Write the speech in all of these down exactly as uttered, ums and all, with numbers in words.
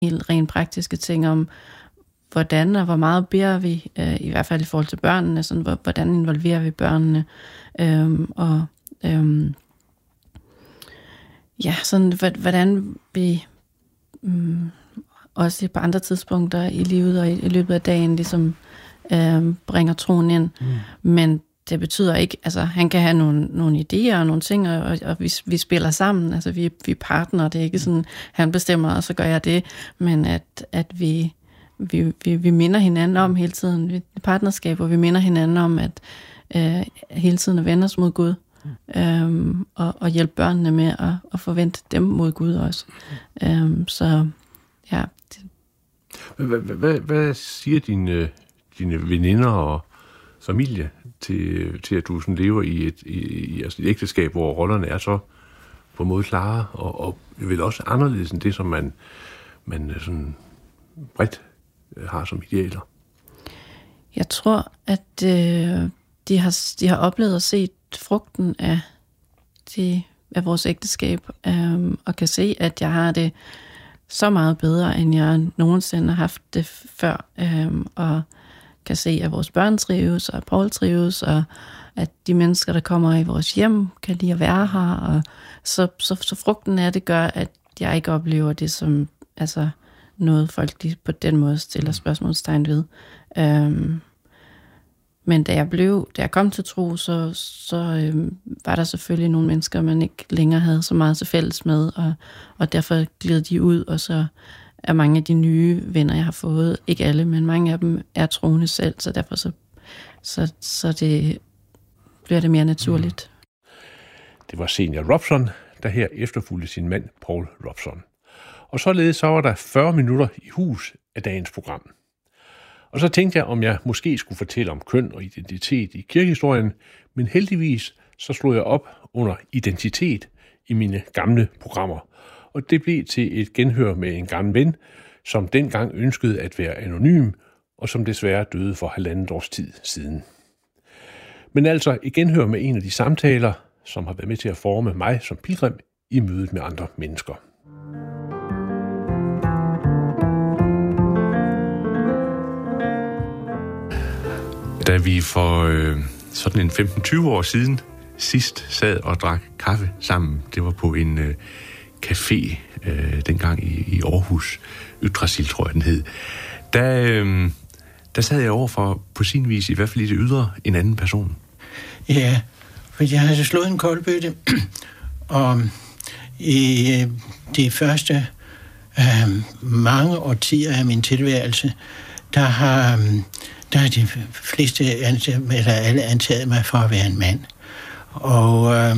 helt rent praktiske ting om, hvordan og hvor meget beder vi, øh, i hvert fald i forhold til børnene, sådan, hvordan involverer vi børnene, øhm, og øhm, ja, sådan, hvordan vi um, også på andre tidspunkter i livet og i, i løbet af dagen ligesom øhm, bringer troen ind, mm. men det betyder ikke, altså han kan have nogle, nogle idéer og nogle ting, og, og vi, vi spiller sammen, altså vi, vi partner, det er ikke sådan, han bestemmer, og så gør jeg det, men at, at vi, vi, vi, vi minder hinanden om hele tiden, vi, partnerskab, hvor vi minder hinanden om, at øh, hele tiden at vende os mod Gud, mm. øhm, og, og hjælpe børnene med at, at forvente dem mod Gud også. Mm. Øhm, så ja. Hvad, hvad, hvad siger dine, dine veninder og familie til, til at du sådan lever i et, i, i altså et ægteskab, hvor rollerne er så på en måde klare, og, og vel også anderledes end det, som man, man sådan bredt har som idealer? Jeg tror, at øh, de, har, de har oplevet at se frugten af, de, af vores ægteskab, øh, og kan se, at jeg har det så meget bedre, end jeg nogensinde har haft det før, øh, og kan se, at vores børn trives, og Paul trives, og at de mennesker, der kommer i vores hjem, kan lide at være her, og så, så, så frugten af det gør, at jeg ikke oplever det som altså noget, folk de på den måde stiller spørgsmålstegn ved. Øhm, men da jeg blev, da jeg kom til tro, så, så øhm, var der selvfølgelig nogle mennesker, man ikke længere havde så meget til fælles med, og, og derfor gled de ud, og så er mange af de nye venner, jeg har fået, ikke alle, men mange af dem er troende selv, så derfor så, så, så det bliver det mere naturligt. Det var Senior Robson, der her efterfulgte sin mand, Paul Robson. Og således så var der fyrre minutter i hus af dagens program. Og så tænkte jeg, om jeg måske skulle fortælle om køn og identitet i kirkehistorien, men heldigvis så slog jeg op under identitet i mine gamle programmer. Og det blev til et genhør med en gammel ven, som dengang ønskede at være anonym, og som desværre døde for halvandet års tid siden. Men altså et genhør med en af de samtaler, som har været med til at forme mig som pilgrim i mødet med andre mennesker. Da vi for øh, sådan en femten til tyve år siden sidst sad og drak kaffe sammen, det var på en øh, café, øh, dengang i, i Aarhus, Yggdrasil, tror jeg den hed, der, øh, der sad jeg over for, på sin vis, i hvert fald i det ydre, en anden person. Ja, for jeg havde slået en koldbøtte, og i øh, de første øh, mange årtier af min tilværelse, der har, der har de fleste, eller alle antaget mig for at være en mand. Og øh,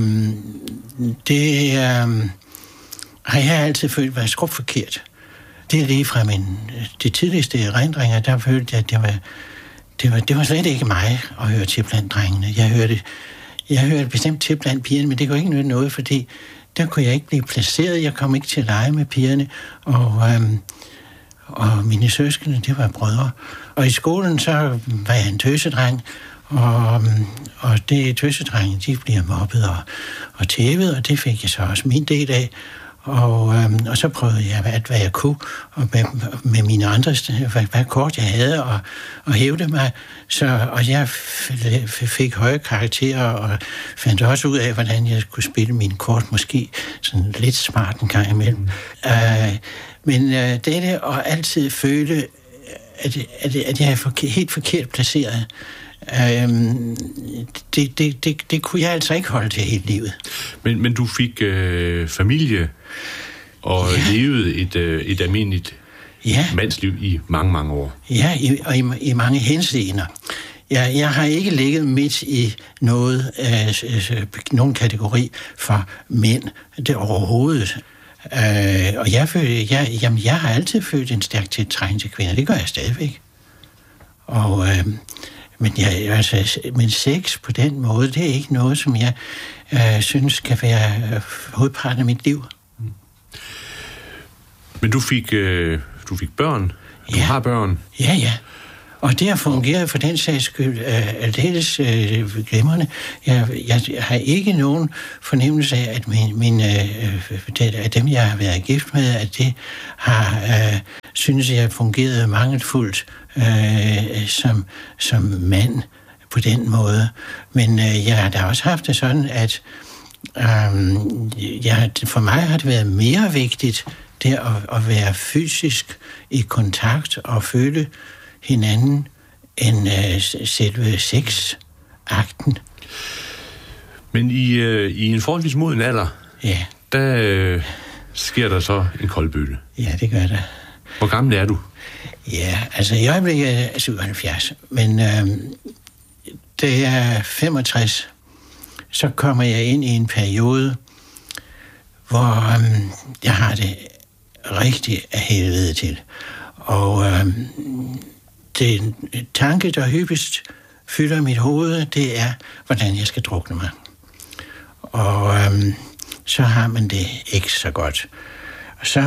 det øh, har jeg altid følt var skrubforkert. Det er lige fra min, de tidligste erindringer, der følte jeg, at det var, det var, det var slet ikke mig at høre til blandt drengene. Jeg hørte, jeg hørte bestemt til blandt pigerne, men det kunne ikke nytte noget, fordi der kunne jeg ikke blive placeret. Jeg kom ikke til at lege med pigerne, og, øhm, og mine søskende, det var brødre. Og i skolen, så var jeg en tøsedreng, og, og det tøsedrenge, de bliver mobbet og, og tævet, og det fik jeg så også min del af. Og, øhm, og så prøvede jeg alt, hvad jeg kunne, og med, med mine andre, hvad, hvad kort jeg havde, og, og hævde mig. Så, og jeg f- fik høje karakterer, og fandt også ud af, hvordan jeg kunne spille mine kort, måske sådan lidt smart en gang imellem. Mm. Uh, men uh, dette, og altid føle, at, at, at jeg er forke- helt forkert placeret, Øhm, det, det, det, det kunne jeg altså ikke holde til hele livet. Men, men du fik øh, familie og ja. levede et, øh, et almindeligt ja. mandsliv i mange, mange år. Ja, i, og i, i mange henseender. Jeg, jeg har ikke ligget midt i noget, øh, nogen kategori for mænd, det overhovedet. Øh, og jeg, føler, jeg, jamen, jeg har altid følt en stærk tiltrækning til kvinder. Det gør jeg stadigvæk. Og øh, Men, jeg, altså, men sex på den måde, det er ikke noget, som jeg øh, synes kan være øh, hovedparten af mit liv. Men du fik, øh, du fik børn. Du ja. har børn. Ja, ja. Og det har fungeret for den sags skyld øh, aldeles øh, glimrende. Jeg, jeg, jeg har ikke nogen fornemmelse af, at, min, min, øh, det, at dem, jeg har været gift med, at det har, øh, synes jeg, fungeret mangelfuldt øh, som, som mand på den måde. Men øh, jeg har da også haft det sådan, at øh, jeg, for mig har det været mere vigtigt, det at, at være fysisk i kontakt og føle hinanden end øh, selve sexakten. Men i, øh, i en forholdsvis moden alder, ja. der øh, sker der så en koldbøtte. Ja, det gør der. Hvor gammel er du? Ja, altså i øjeblikket er syvoghalvfjerds, men øh, da jeg er femogtres, så kommer jeg ind i en periode, hvor øh, jeg har det rigtig af helvede til. Og øh, det tanke, der hyppigst fylder mit hoved, det er, hvordan jeg skal drukne mig. Og øh, så har man det ikke så godt. Og så,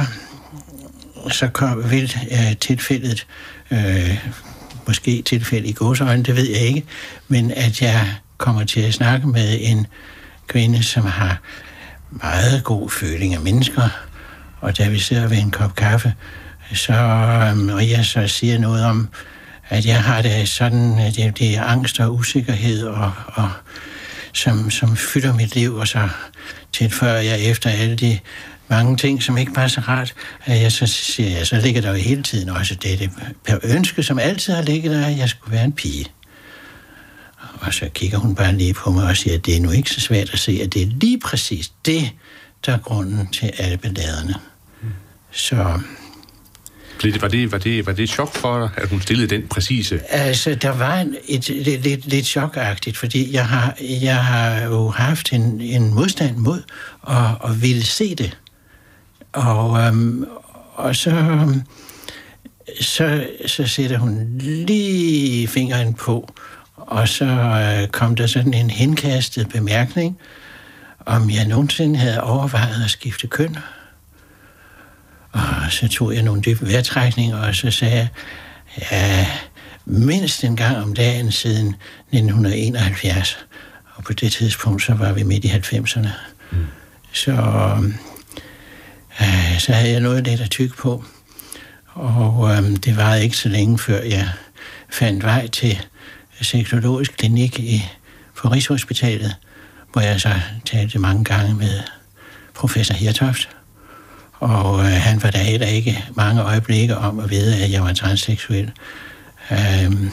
så kom vel øh, tilfældet, øh, måske tilfældet i gåseøjne, det ved jeg ikke, men at jeg kommer til at snakke med en kvinde, som har meget god føling af mennesker, og da vi sidder ved en kop kaffe, så, og jeg så siger noget om, at jeg har det sådan, at det, det er angst og usikkerhed, og, og som, som fylder mit liv, og så tilføjer jeg efter alle de mange ting, som ikke bare så rart, at jeg så siger, jeg, så ligger der jo hele tiden også det, det per ønske, som altid har ligget der, at jeg skulle være en pige. Og så kigger hun bare lige på mig og siger, at det er nu ikke så svært at se, at det er lige præcis det, der er grunden til alle balladerne. Mm. Så... Var det, var, det, var det et chok for dig, at hun stillede den præcise? Altså, der var et, et, et, lidt, lidt chokagtigt, fordi jeg har, jeg har jo haft en, en modstand mod at, at ville se det. Og, øhm, og så, så, så sætter hun lige fingeren på, og så øh, kom der sådan en henkastet bemærkning, om jeg nogensinde havde overvejet at skifte køn. Og så tog jeg nogle dybe vejrtrækninger, og så sagde jeg, ja, mindst en gang om dagen siden nitten enoghalvfjerds. Og på det tidspunkt, så var vi midt i halvfemserne. Mm. Så, øh, så havde jeg noget lidt at tykke på. Og øh, det varede ikke så længe, før jeg fandt vej til sexologisk klinik i, på Rigshospitalet, hvor jeg så talte mange gange med professor Hirtoft. Og øh, han var der heller ikke mange øjeblikke om at vide, at jeg var transseksuel. Øhm,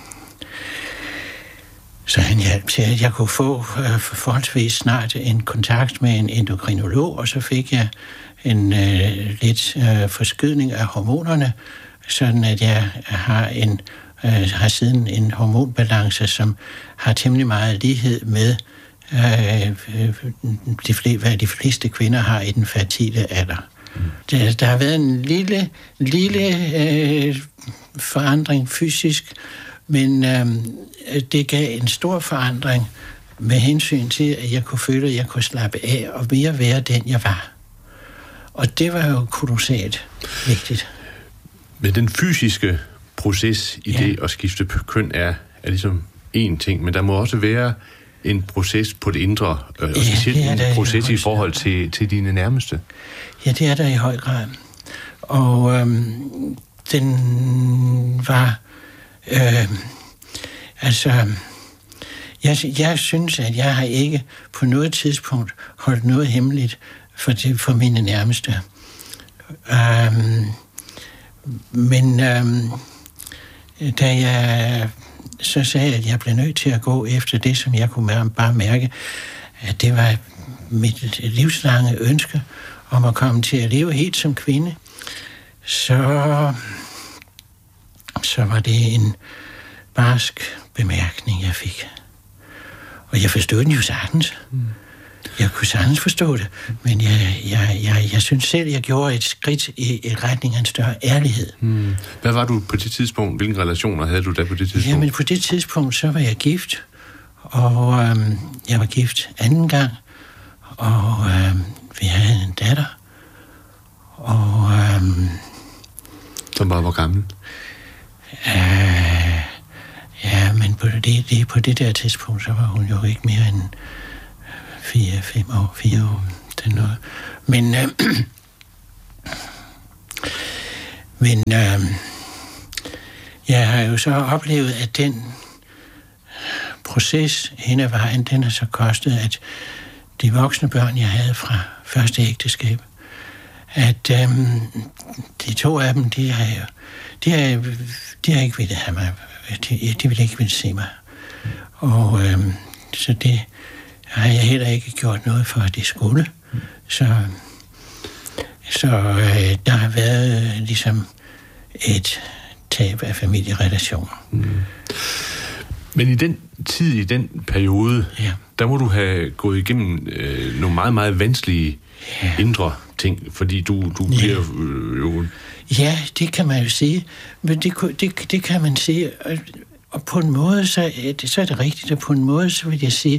så han hjalp til, at jeg kunne få øh, forholdsvis snart en kontakt med en endokrinolog, og så fik jeg en øh, lidt øh, forskydning af hormonerne, sådan at jeg har, en, øh, har siden en hormonbalance, som har temmelig meget lighed med øh, de, fleste, hvad de fleste kvinder har i den fertile alder. Mm. Der, der har været en lille, lille øh, forandring fysisk, men øh, det gav en stor forandring med hensyn til, at jeg kunne føle, at jeg kunne slappe af og mere være den, jeg var. Og det var jo kolossalt vigtigt. Men den fysiske proces i ja. det at skifte køn er, er ligesom én ting, men der må også være en proces på det indre, øh, og specielt ja, en proces i, i forhold til, til dine nærmeste. Ja, det er der i høj grad. Og øhm, den var... Øh, altså... Jeg, jeg synes, at jeg har ikke på noget tidspunkt holdt noget hemmeligt for, det, for mine nærmeste. Øhm, men øhm, da jeg så sagde, at jeg blev nødt til at gå efter det, som jeg kunne bare mærke, at det var mit livslange ønske om at komme til at leve helt som kvinde, så, så var det en barsk bemærkning, jeg fik. Og jeg forstod den jo sagtens. Mm. Jeg kunne sagtens forstå det, men jeg, jeg, jeg, jeg synes selv, jeg gjorde et skridt i, i retning af en større ærlighed. Mm. Hvad var du på det tidspunkt? Hvilke relationer havde du der på det tidspunkt? Jamen på det tidspunkt, så var jeg gift, og øhm, jeg var gift anden gang, og øhm, vi havde en datter, og... Øhm, Som var hvor gammel? Øh, på det, det, på det der tidspunkt, så var hun jo ikke mere end fire, fem år, fire år. Den noget. Men, øh, men øh, jeg har jo så oplevet, at den proces hen ad vejen, den har så kostet, at de voksne børn, jeg havde fra første ægteskab, at øhm, de to af dem, de har jo, de har, de har ikke ville have mig, de, de ville ikke ville se mig. Og øhm, så det har jeg heller ikke gjort noget for, at de skulle. Så, så øh, der har været ligesom et tab af familierelationer. Mm. Men i den tid, i den periode, ja. der må du have gået igennem øh, nogle meget, meget vanskelige ja. indre ting, fordi du, du ja. bliver øh, jo... Ja, det kan man jo sige, men det, det, det kan man sige, og, og på en måde, så, så er det rigtigt, og på en måde, så vil jeg sige,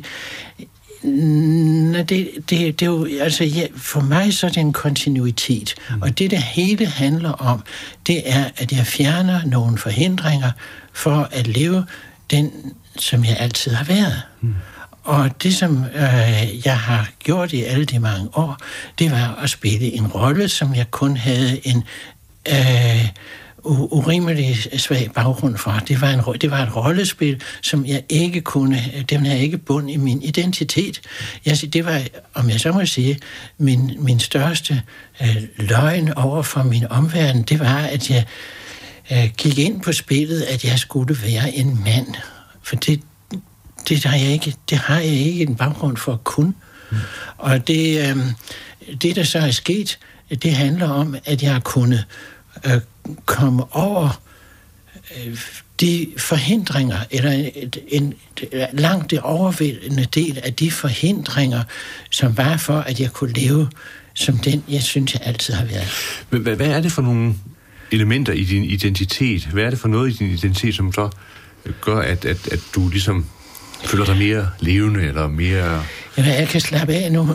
det, det, det er jo, altså, ja, for mig så er det en kontinuitet, mm. og det, det hele handler om, det er, at jeg fjerner nogle forhindringer for at leve den, som jeg altid har været. Mm. Og det, som øh, jeg har gjort i alle de mange år, det var at spille en rolle, som jeg kun havde en øh, urimelig svag baggrund for. Det var, en, det var et rollespil, som jeg ikke kunne, den havde ikke bund i min identitet. Jeg, det var, om jeg så må sige, min, min største øh, løgn over for min omverden, det var, at jeg øh, gik ind på spillet, at jeg skulle være en mand. For det, det, har, jeg ikke, det har jeg ikke en baggrund for at kunne. Mm. Og det, øh, det, der så er sket, det handler om, at jeg har kunnet øh, komme over øh, de forhindringer, eller en, en, langt det overvældende del af de forhindringer, som var for, at jeg kunne leve som den, jeg synes, jeg altid har været. Men hvad, hvad er det for nogle elementer i din identitet? Hvad er det for noget i din identitet, som så gør, at, at, at du ligesom føler dig mere levende, eller mere... Jamen, jeg kan slappe af nu.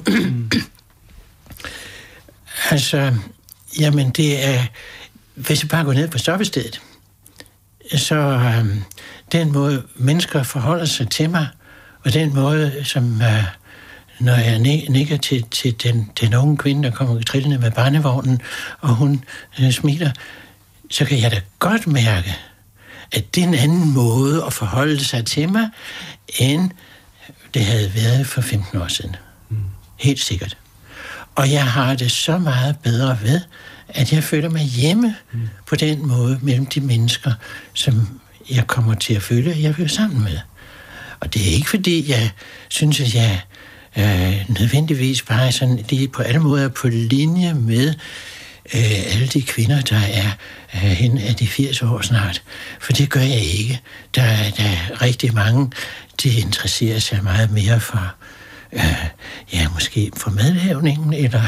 altså, jamen, det er... Hvis jeg bare går ned på stoppestedet, så øhm, den måde, mennesker forholder sig til mig, og den måde, som... Øh, når jeg nikker til, til den, den unge kvinde, der kommer trillende med barnevognen, og hun øh, smiler, så kan jeg da godt mærke, at det er en anden måde at forholde sig til mig, end det havde været for femten år siden. Mm. Helt sikkert. Og jeg har det så meget bedre ved, at jeg føler mig hjemme mm. på den måde mellem de mennesker, som jeg kommer til at føle, at jeg vil sammen med. Og det er ikke fordi, jeg synes, at jeg øh, nødvendigvis bare sådan lige på alle måder på linje med øh, alle de kvinder, der er øh, hen af de firs år snart. For det gør jeg ikke. Der, der er rigtig mange, de interesserer sig meget mere for, øh, ja, måske for madlavningen, eller...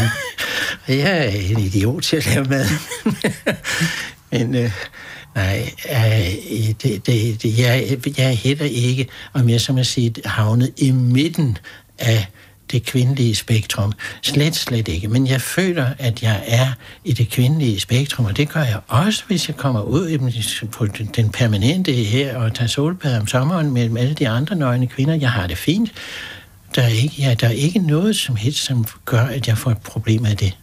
jeg er en idiot til at lave mad. Men... Øh, Nej, øh, det, det, det, jeg, jeg er heller ikke, om jeg så må sige, havnet i midten af det kvindelige spektrum. Slet, slet ikke. Men jeg føler, at jeg er i det kvindelige spektrum, og det gør jeg også, hvis jeg kommer ud på den permanente her og tager solbad om sommeren mellem alle de andre nøgne kvinder. Jeg har det fint. Der er ikke, ja, der er ikke noget som helst, som gør, at jeg får et problem af det.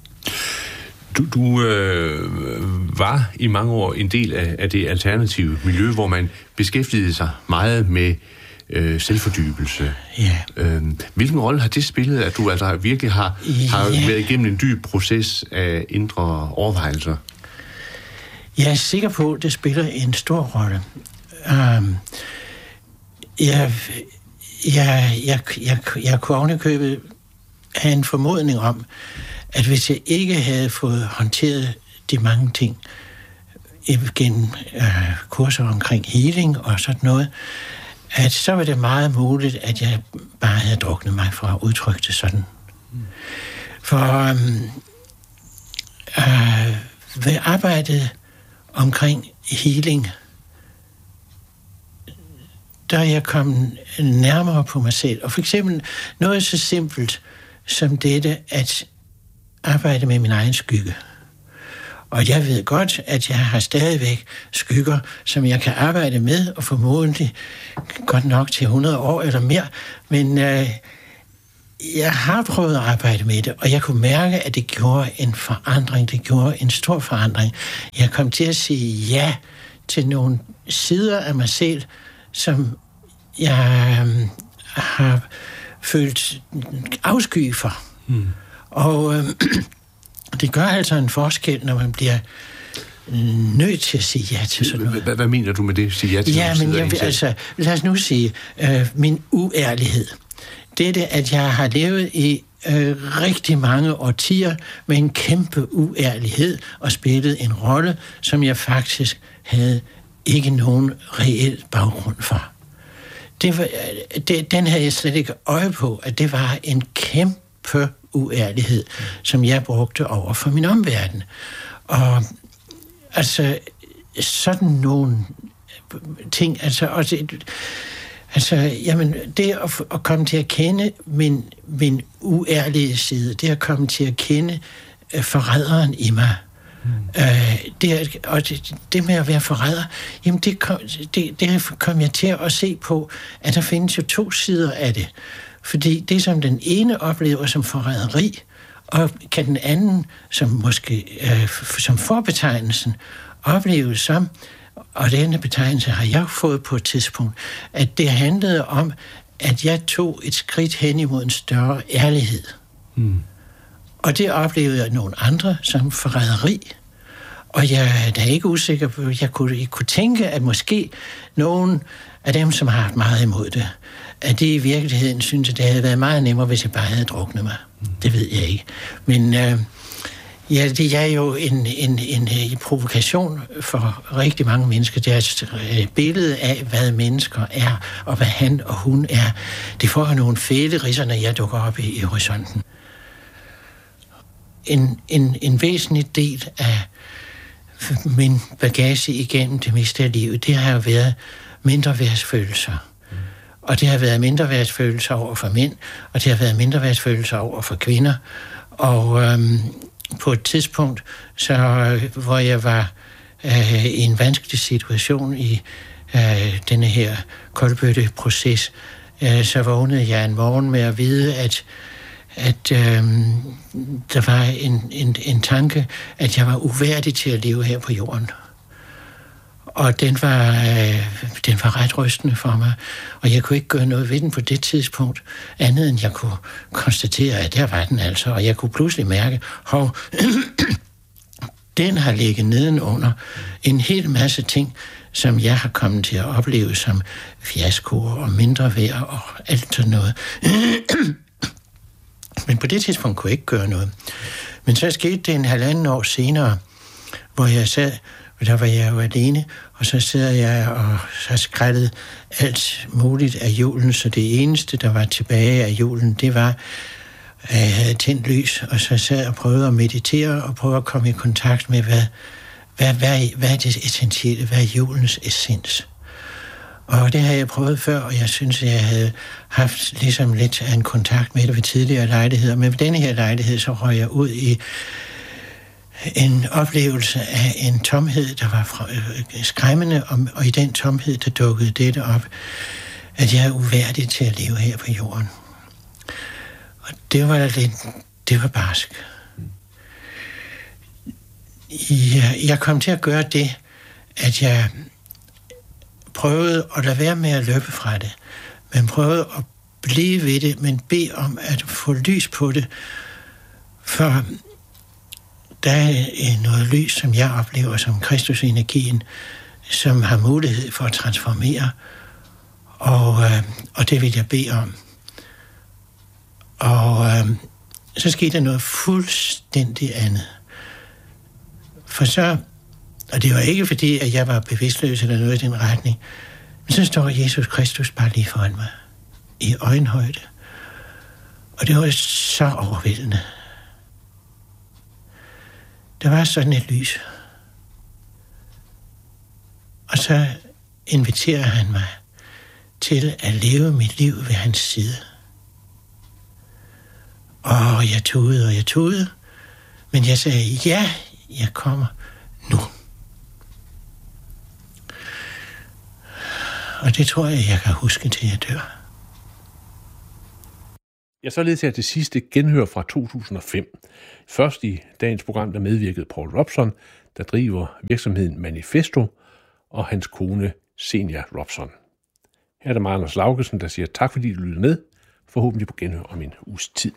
Du, du øh, var i mange år en del af, af det alternative miljø, hvor man beskæftigede sig meget med øh, selvfordybelse. Ja. Øh, hvilken rolle har det spillet, at du altså virkelig har, har ja. været igennem en dyb proces af indre overvejelser? Jeg er sikker på, at det spiller en stor rolle. Um, jeg, jeg, jeg, jeg, jeg kunne ovenikøbet have en formodning om, at hvis jeg ikke havde fået håndteret de mange ting gennem øh, kurser omkring healing og sådan noget, at så var det meget muligt, at jeg bare havde druknet mig for at udtrykke det sådan. Mm. For øhm, øh, ved arbejdet omkring healing, der er jeg kommet nærmere på mig selv. Og for eksempel noget så simpelt som dette, at arbejde med min egen skygge. Og jeg ved godt, at jeg har stadigvæk skygger, som jeg kan arbejde med, og formodentlig godt nok til hundrede år eller mere. Men øh, jeg har prøvet at arbejde med det, og jeg kunne mærke, at det gjorde en forandring. Det gjorde en stor forandring. Jeg kom til at sige ja til nogle sider af mig selv, som jeg øh, har følt afsky for. Mm. Og øh, det gør altså en forskel, når man bliver nødt til at sige ja til sådan noget. Hvad, hvad mener du med det, sige ja til ja, men jeg, altså, lad os nu sige, øh, min uærlighed. Det er det, at jeg har levet i øh, rigtig mange årtier med en kæmpe uærlighed og spillet en rolle, som jeg faktisk havde ikke nogen reel baggrund for. Det var, det, den havde jeg slet ikke øje på, at det var en kæmpe uærlighed, som jeg brugte over for min omverden. Og altså, sådan nogle ting, altså, også, altså jamen, det at, at komme til at kende min, min uærlige side, det at komme til at kende uh, forræderen i mig, mm. uh, det, og det, det med at være forræder, jamen, det kom, det, det kom jeg til at se på, at der findes jo to sider af det. Fordi det, som den ene oplever som forræderi, og kan den anden, som måske øh, som forbetegnelsen, opleves som, og denne betegnelse har jeg fået på et tidspunkt, at det handlede om, at jeg tog et skridt hen imod en større ærlighed. Mm. Og det oplevede jeg nogle andre som forræderi. Og jeg er da ikke usikker på, jeg kunne, jeg kunne tænke, at måske nogen af dem, som har haft meget imod det, at det i virkeligheden synes, at det havde været meget nemmere, hvis jeg bare havde druknet mig. Mm. Det ved jeg ikke. Men øh, ja, det er jo en, en, en, en provokation for rigtig mange mennesker. Deres øh, billede af, hvad mennesker er, og hvad han og hun er, det får nogle fæle ridser, når jeg dukker op i, i horisonten. En, en, en væsentlig del af min bagage igennem det meste af livet, det har jo været mindreværdsfølelser. Mm. Og det har været mindreværdsfølelser over for mænd, og det har været mindreværdsfølelser over for kvinder. Og øhm, på et tidspunkt, så, hvor jeg var øh, i en vanskelig situation i øh, denne her koldbøtteproces, øh, så vågnede jeg en morgen med at vide, at at øh, der var en, en, en tanke, at jeg var uværdig til at leve her på jorden. Og den var, øh, den var ret rystende for mig, og jeg kunne ikke gøre noget ved den på det tidspunkt, andet end jeg kunne konstatere, at der var den altså, og jeg kunne pludselig mærke, hov, den har ligget nedenunder en hel masse ting, som jeg har kommet til at opleve som fiaskoer og mindre værd og alt sådan noget. Men på det tidspunkt kunne jeg ikke gøre noget. Men så skete det en halvanden år senere, hvor jeg sad, og der var jeg jo alene, og så sidder jeg og har skrællet alt muligt af julen, så det eneste, der var tilbage af julen, det var, at jeg havde tændt lys, og så sad jeg og prøvede at meditere, og prøvede at komme i kontakt med, hvad, hvad, hvad, hvad er det essentielle, hvad er julens essens. Og det har jeg prøvet før, og jeg synes, jeg havde haft ligesom lidt af en kontakt med det ved tidligere lejligheder. Men ved denne her lejlighed, så røg jeg ud i en oplevelse af en tomhed, der var skræmmende, og i den tomhed, der dukkede dette op, at jeg er uværdig til at leve her på jorden. Og det var lidt, det var barsk. Jeg, jeg kom til at gøre det, at jeg prøvede at lade være med at løbe fra det, men prøvede at blive ved det, men bede om at få lys på det, for der er noget lys, som jeg oplever som Kristusenergien, som har mulighed for at transformere, og, øh, og det vil jeg bede om. Og øh, så skete der noget fuldstændig andet. For så, og det var ikke fordi, at jeg var bevidstløs eller noget i den retning, men så står Jesus Kristus bare lige foran mig, i øjenhøjde. Og det var så overvældende. Der var sådan et lys. Og så inviterer han mig til at leve mit liv ved hans side. Og jeg tudede, og jeg tudede, men jeg sagde, ja, jeg kommer nu. Og det tror jeg, jeg kan huske, til jeg dør. Jeg således her til sidste genhør fra to tusind og fem. Først i dagens program, der medvirkede Paul Robson, der driver virksomheden Manifesto, og hans kone Zenia Robson. Her er der Anders Laugesen, der siger tak, fordi du lyttede med. Forhåbentlig på genhør om en uges tid.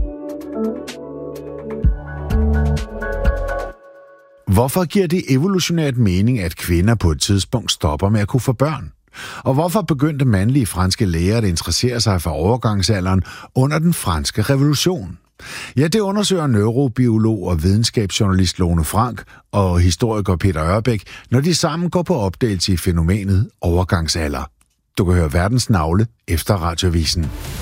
Hvorfor giver det evolutionært mening, at kvinder på et tidspunkt stopper med at kunne få børn? Og hvorfor begyndte mandlige franske læger at interessere sig for overgangsalderen under den franske revolution? Ja, det undersøger neurobiolog og videnskabsjournalist Lone Frank og historiker Peter Ørbæk, når de sammen går på opdagelse i fænomenet overgangsalder. Du kan høre Verdens Navle efter Radiovisen.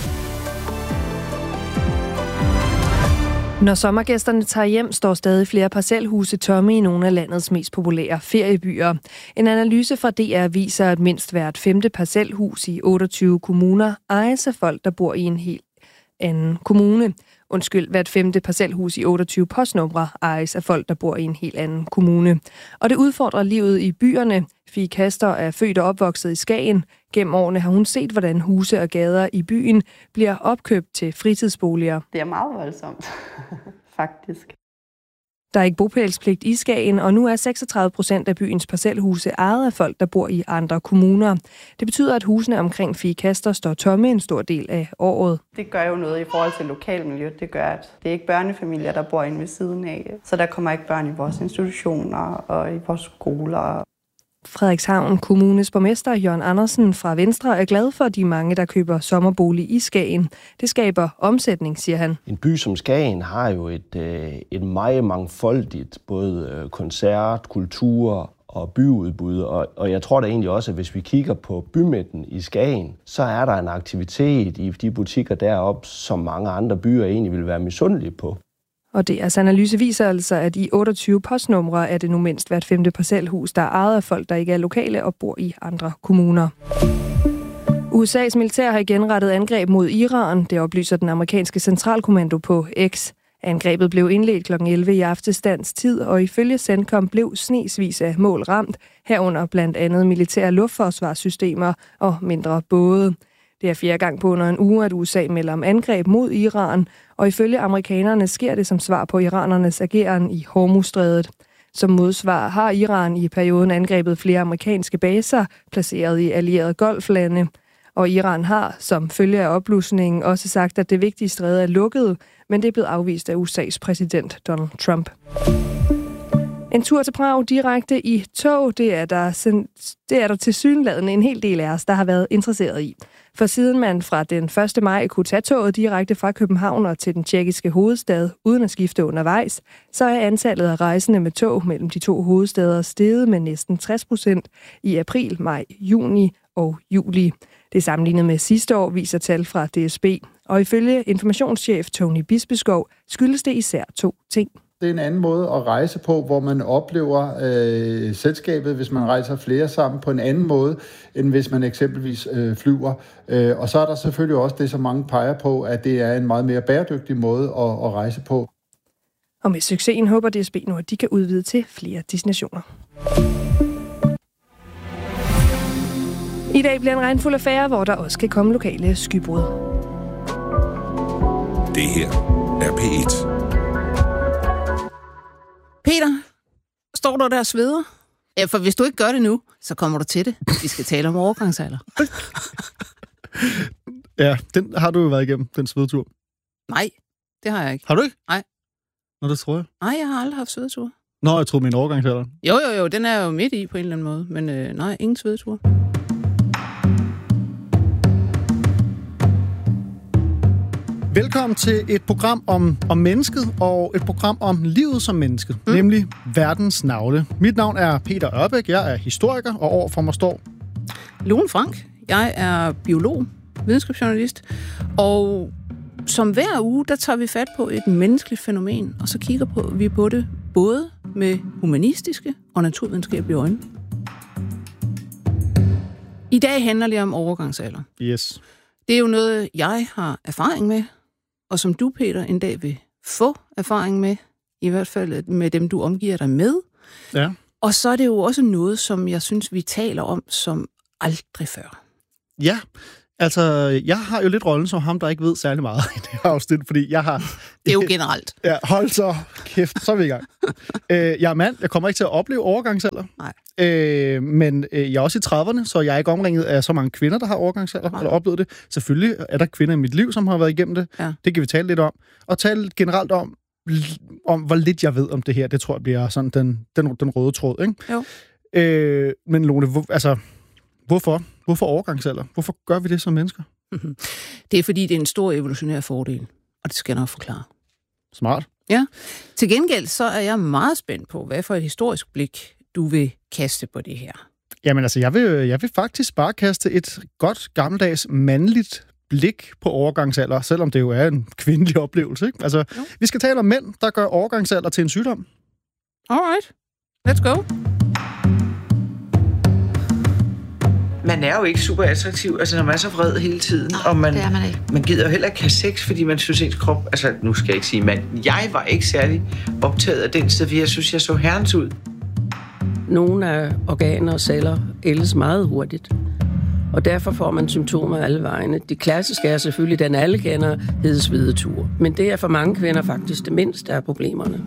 Når sommergæsterne tager hjem, står stadig flere parcelhuse tomme i nogle af landets mest populære feriebyer. En analyse fra D R viser, at mindst hvert femte parcelhus i otteogtyve kommuner ejes af folk, der bor i en helt anden kommune. Undskyld, hvert femte parcelhus i otteogtyve postnumre ejes af folk, der bor i en helt anden kommune. Og det udfordrer livet i byerne. Fie Kaster er født og opvokset i Skagen. Gennem årene har hun set, hvordan huse og gader i byen bliver opkøbt til fritidsboliger. Det er meget voldsomt, faktisk. Der er ikke bopælspligt i Skagen, og nu er seksogtredive procent af byens parcelhuse ejet af folk, der bor i andre kommuner. Det betyder, at husene omkring Fie Kaster står tomme en stor del af året. Det gør jo noget i forhold til lokalmiljøet. Det gør, at det er ikke børnefamilier, der bor inde ved siden af. Så der kommer ikke børn i vores institutioner og i vores skoler. Frederikshavn Kommunes borgmester Jørgen Andersen fra Venstre er glad for de mange, der køber sommerbolig i Skagen. Det skaber omsætning, siger han. En by som Skagen har jo et, et meget mangfoldigt både koncert, kultur og byudbud. Og, og jeg tror da egentlig også, at hvis vi kigger på bymidten i Skagen, så er der en aktivitet i de butikker deroppe, som mange andre byer egentlig vil være misundelige på. Og D R's analyse viser altså, at i otteogtyve postnumre er det nu mindst hvert femte parcelhus, der er ejet af folk, der ikke er lokale og bor i andre kommuner. U S A's militær har igen rettet angreb mod Iran. Det oplyser den amerikanske centralkommando på X. Angrebet blev indledt klokken elleve i aftes dansk tid, og ifølge CENTCOM blev snesvis af mål ramt, herunder blandt andet militære luftforsvarssystemer og mindre både. Det er fjerde gang på under en uge, at U S A melder om angreb mod Iran, og ifølge amerikanerne sker det som svar på iranernes ageren i Hormuzstrædet. Som modsvar har Iran i perioden angrebet flere amerikanske baser, placeret i allierede golflande. Og Iran har, som følge af opblusningen, også sagt, at det vigtige stræde er lukket, men det er blevet afvist af U S A's præsident Donald Trump. En tur til Prag direkte i tog, det er der, det er der tilsyneladende en hel del af os, der har været interesseret i. For siden man fra den første maj kunne tage toget direkte fra København og til den tjekkiske hovedstad uden at skifte undervejs, så er antallet af rejsende med tog mellem de to hovedstæder steget med næsten tres procent i april, maj, juni og juli. Det er sammenlignet med sidste år, viser tal fra D S B. Og ifølge informationschef Tony Bispeskov skyldes det især to ting. Det er en anden måde at rejse på, hvor man oplever øh, selskabet, hvis man rejser flere sammen, på en anden måde, end hvis man eksempelvis øh, flyver. Øh, og så er der selvfølgelig også det, som mange peger på, at det er en meget mere bæredygtig måde at, at rejse på. Og med succesen håber D S B nu, at de kan udvide til flere destinationer. I dag bliver en regnfuld affære, hvor der også kan komme lokale skybrud. Det her er P et. Peter, står du der og sveder? Ja, for hvis du ikke gør det nu, så kommer du til det. Vi skal tale om overgangsalder. Ja, den har du jo været igennem, den svedetur. Nej, det har jeg ikke. Har du ikke? Nej. Nå, det tror jeg. Nej, jeg har aldrig haft svedetur. Nå, jeg tror min overgangsalder. Jo, jo, jo, den er jo midt i på en eller anden måde. Men øh, nej, ingen svedetur. Velkommen til et program om, om mennesket, og et program om livet som menneske, mm. nemlig Verdens Navle. Mit navn er Peter Ørbæk, jeg er historiker, og overfor mig står Lone Frank. Jeg er biolog, videnskabsjournalist, og som hver uge, der tager vi fat på et menneskeligt fænomen, og så kigger på, vi på det både med humanistiske og naturvidenskabelige øjne. I dag handler det om overgangsalder. Yes. Det er jo noget, jeg har erfaring med, og som du, Peter, en dag vil få erfaring med, i hvert fald med dem, du omgiver dig med. Ja. Og så er det jo også noget, som jeg synes, vi taler om som aldrig før. Ja, altså, jeg har jo lidt rollen som ham, der ikke ved særlig meget i det her afsnit, fordi jeg har... Det er jo generelt. Ja, hold så kæft, så er vi i gang. øh, jeg er mand, jeg kommer ikke til at opleve overgangsalder. Nej. Øh, men øh, jeg er også i trediverne, så jeg er ikke omringet af så mange kvinder, der har overgangsalder, Nej. eller oplevet det. Selvfølgelig er der kvinder i mit liv, som har været igennem det. Ja. Det kan vi tale lidt om. Og tale generelt om, om hvor lidt jeg ved om det her. Det tror jeg bliver sådan den, den, den røde tråd, ikke? Jo. Øh, men Lone, hvor, altså... Hvorfor? Hvorfor overgangsalder? Hvorfor gør vi det som mennesker? Mm-hmm. Det er, fordi det er en stor evolutionær fordel, og det skal jeg nok forklare. Smart. Ja. Til gengæld så er jeg meget spændt på, hvad for et historisk blik du vil kaste på det her. Jamen altså, jeg vil, jeg vil faktisk bare kaste et godt gammeldags mandligt blik på overgangsalder, selvom det jo er en kvindelig oplevelse, ikke? Altså, jo. Vi skal tale om mænd, der gør overgangsalder til en sygdom. Alright. Let's go. Man er jo ikke super attraktiv, altså når man er så vred hele tiden. Nej, og man, det er man ikke. Man gider jo heller ikke have sex, fordi man synes ens krop... Altså, nu skal jeg ikke sige mand. Jeg var ikke særlig optaget af den sted, fordi jeg synes, jeg så herrens ud. Nogle af organer og celler ældes meget hurtigt, og derfor får man symptomer alle vegne. Det klassiske er selvfølgelig, den alle kender, hedesvidetur. Men det er for mange kvinder faktisk det mindste af problemerne.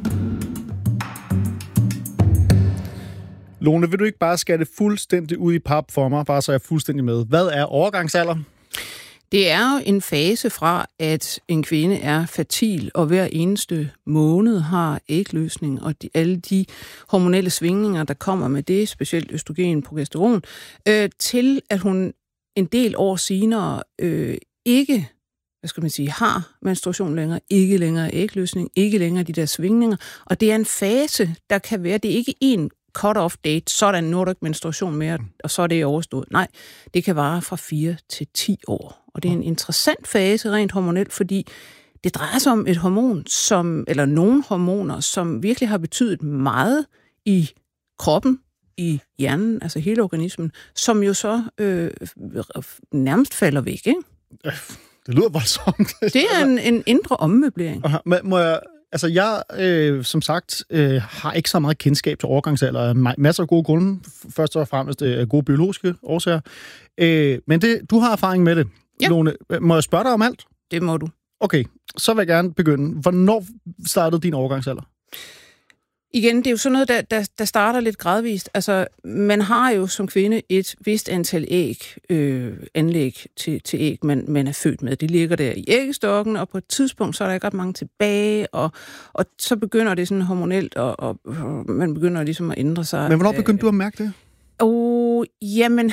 Lone, vil du ikke bare skære det fuldstændig ud i pap for mig, bare så jeg er fuldstændig med? Hvad er overgangsalder? Det er jo en fase fra, at en kvinde er fertil, og hver eneste måned har ægløsning, og de, alle de hormonelle svingninger, der kommer med det, specielt østrogen, progesteron, øh, til at hun en del år senere øh, ikke, hvad skal man sige, har menstruation længere, ikke længere ægløsning, ikke længere de der svingninger, og det er en fase, der kan være, det er ikke en cut-off date, sådan nu er der ikke menstruation mere, og så er det overstået. Nej, det kan vare fra fire til ti år. Og det er en interessant fase rent hormonelt, fordi det drejer sig om et hormon, som, eller nogle hormoner, som virkelig har betydet meget i kroppen, i hjernen, altså hele organismen, som jo så øh, nærmest falder væk, ikke? Det lyder voldsomt. Det er en, en indre ommøblering. Aha, må jeg... Altså, jeg, øh, som sagt, øh, har ikke så meget kendskab til overgangsalder. Masser af gode grunde. Først og fremmest øh, gode biologiske årsager. Øh, men det, du har erfaring med det, ja. Lone. Må jeg spørge dig om alt? Det må du. Okay, så vil jeg gerne begynde. Hvornår startede din overgangsalder? Igen, det er jo sådan noget, der, der, der starter lidt gradvist. Altså, man har jo som kvinde et vist antal æg, øh, anlæg til, til æg, man, man er født med. De ligger der i æggestokken, og på et tidspunkt, så er der ikke ret mange tilbage, og, og så begynder det sådan hormonelt, og, og, og man begynder ligesom at ændre sig. Men hvornår begyndte du at mærke det? Åh, oh, jamen,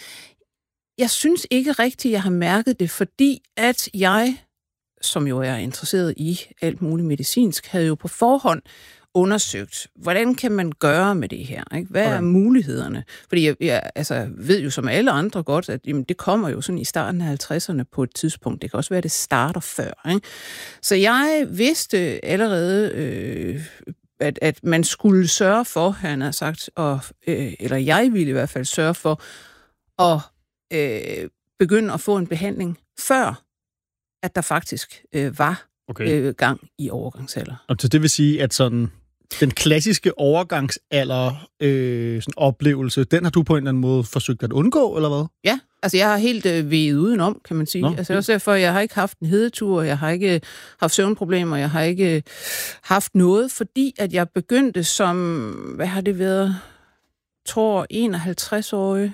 jeg synes ikke rigtigt, jeg har mærket det, fordi at jeg, som jo er interesseret i alt muligt medicinsk, havde jo på forhånd undersøgt, hvordan kan man gøre med det her? Ikke? Hvad okay. er mulighederne? Fordi jeg, jeg altså, ved jo som alle andre godt, at jamen, det kommer jo sådan i starten af halvtredserne på et tidspunkt. Det kan også være, at det starter før. Ikke? Så jeg vidste allerede, øh, at, at man skulle sørge for, han har sagt, og, øh, eller jeg ville i hvert fald sørge for, at øh, begynde at få en behandling, før at der faktisk øh, var okay. øh, gang i overgangsalder. Og så det vil sige, at sådan den klassiske overgangsalder øh, sådan oplevelse, den har du på en eller anden måde forsøgt at undgå, eller hvad? Ja, altså jeg har helt øh, veget udenom, kan man sige. Nå, altså også derfor, jeg har ikke haft en hedetur, jeg har ikke haft søvnproblemer, jeg har ikke haft noget, fordi at jeg begyndte som, hvad har det været, tror enoghalvtreds-årig,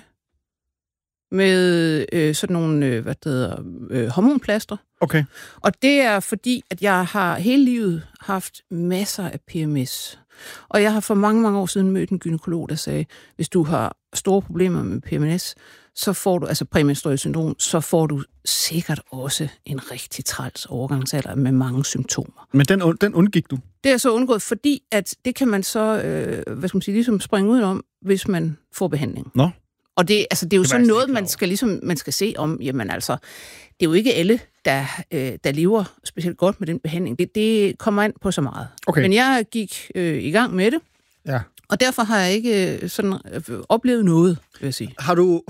med øh, sådan nogle, øh, hvad det hedder, øh, hormonplaster. Okay. Og det er fordi, at jeg har hele livet haft masser af P M S. Og jeg har for mange, mange år siden mødt en gynekolog, der sagde, hvis du har store problemer med P M S, så får du, altså præmenstruelt syndrom, så får du sikkert også en rigtig træls overgangsalder med mange symptomer. Men den, den undgik du? Det er så undgået, fordi at det kan man så, øh, hvad skal man sige, ligesom springe ud om, hvis man får behandling. Nå. Og det, altså, det er jo det sådan noget, man skal, ligesom, man skal se om, jamen altså, det er jo ikke alle, der, øh, der lever specielt godt med den behandling. Det, det kommer an på så meget. Okay. Men jeg gik øh, i gang med det, ja. Og derfor har jeg ikke sådan øh, oplevet noget, vil jeg sige. Har du, har du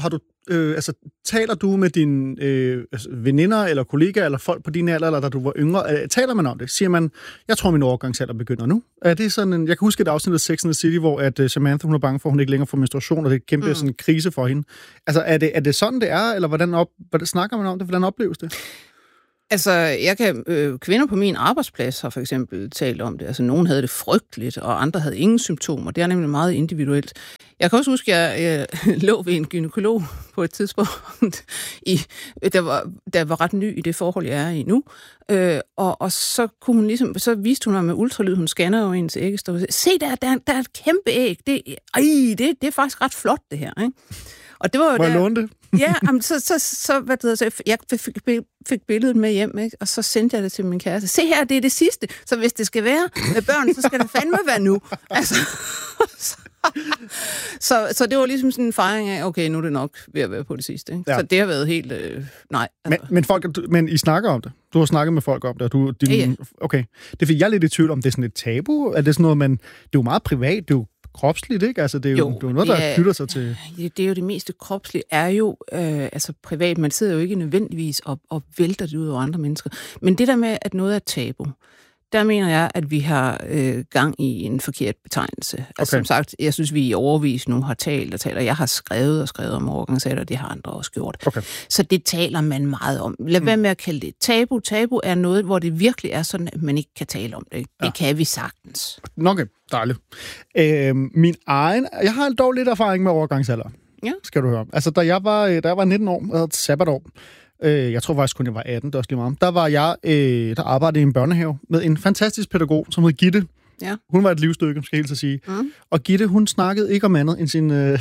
øh, altså, taler du med dine øh, altså, veninder eller kollegaer eller folk på din alder, eller da du var yngre? Øh, taler man om det? Siger man, jeg tror, min overgangsalder begynder nu? Er det sådan en, jeg kan huske et afsnit af Sex and the City, hvor at, uh, Samantha, hun er bange for, at hun ikke længere får menstruation, og det er et kæmpe mm. sådan, krise for hende. Altså, er det, er det sådan, det er, eller hvordan, op, hvordan snakker man om det? Hvordan opleves det? Altså, jeg kan, øh, kvinder på min arbejdsplads har for eksempel talt om det. Altså, nogen havde det frygteligt, og andre havde ingen symptomer. Det er nemlig meget individuelt. Jeg kan også huske, at jeg øh, lå ved en gynekolog på et tidspunkt, i, der, var, der var ret ny i det forhold, jeg er i nu. Øh, og, og så kunne hun ligesom, så viste hun mig med ultralyd, hun scanner jo ens æggestof. Se, der, der, der er et kæmpe æg. Det, ej, det, det er faktisk ret flot, det her, ikke? Og det var jo Må jeg der, låne det? ja, jamen, så, så, så, hvad det hedder, så jeg fik, fik billedet med hjem, ikke? Og så sendte jeg det til min kæreste. Se her, det er det sidste. Så hvis det skal være med børn, så skal det fandme være nu. Altså, så, så, så det var ligesom sådan en fejring af, okay, nu er det nok ved at være på det sidste. Ikke? Ja. Så det har været helt, øh, nej. Altså. Men, men, folk, men I snakker om det? Du har snakket med folk om det? Og du, din, ja, ja. Okay. Det fik jeg lidt i tvivl om, det er sådan et tabu? Er det sådan noget, man, det er jo meget privat, det er jo kropsligt, ikke? Altså, det er jo, jo det er noget, der er, knytter sig til... Det er jo det meste kropslige, er jo øh, altså privat. Man sidder jo ikke nødvendigvis og, og vælter det ud over andre mennesker. Men det der med, at noget er tabu, der mener jeg, at vi har øh, gang i en forkert betegnelse. Okay. Altså som sagt, jeg synes, vi i overvis nu har talt og talt, og jeg har skrevet og skrevet om overgangsalder, og det har andre også gjort. Okay. Så det taler man meget om. Lad mm. være med at kalde det tabu. Tabu er noget, hvor det virkelig er sådan, at man ikke kan tale om det. Det ja. kan vi sagtens. Okay, dejligt. Øh, min egen... Jeg har dog lidt erfaring med overgangsalder. Ja. Skal du høre. Altså, da jeg var, da jeg var nitten år, jeg havde et sabbatår, øh, jeg tror faktisk kun, jeg var atten, det er også lige meget, der var jeg, øh, der arbejdede i en børnehave med en fantastisk pædagog, som hed Gitte. Ja. Hun var et livsstykke, skal jeg helt så sige. Mm. Og Gitte, hun snakkede ikke om andet end sin... Øh,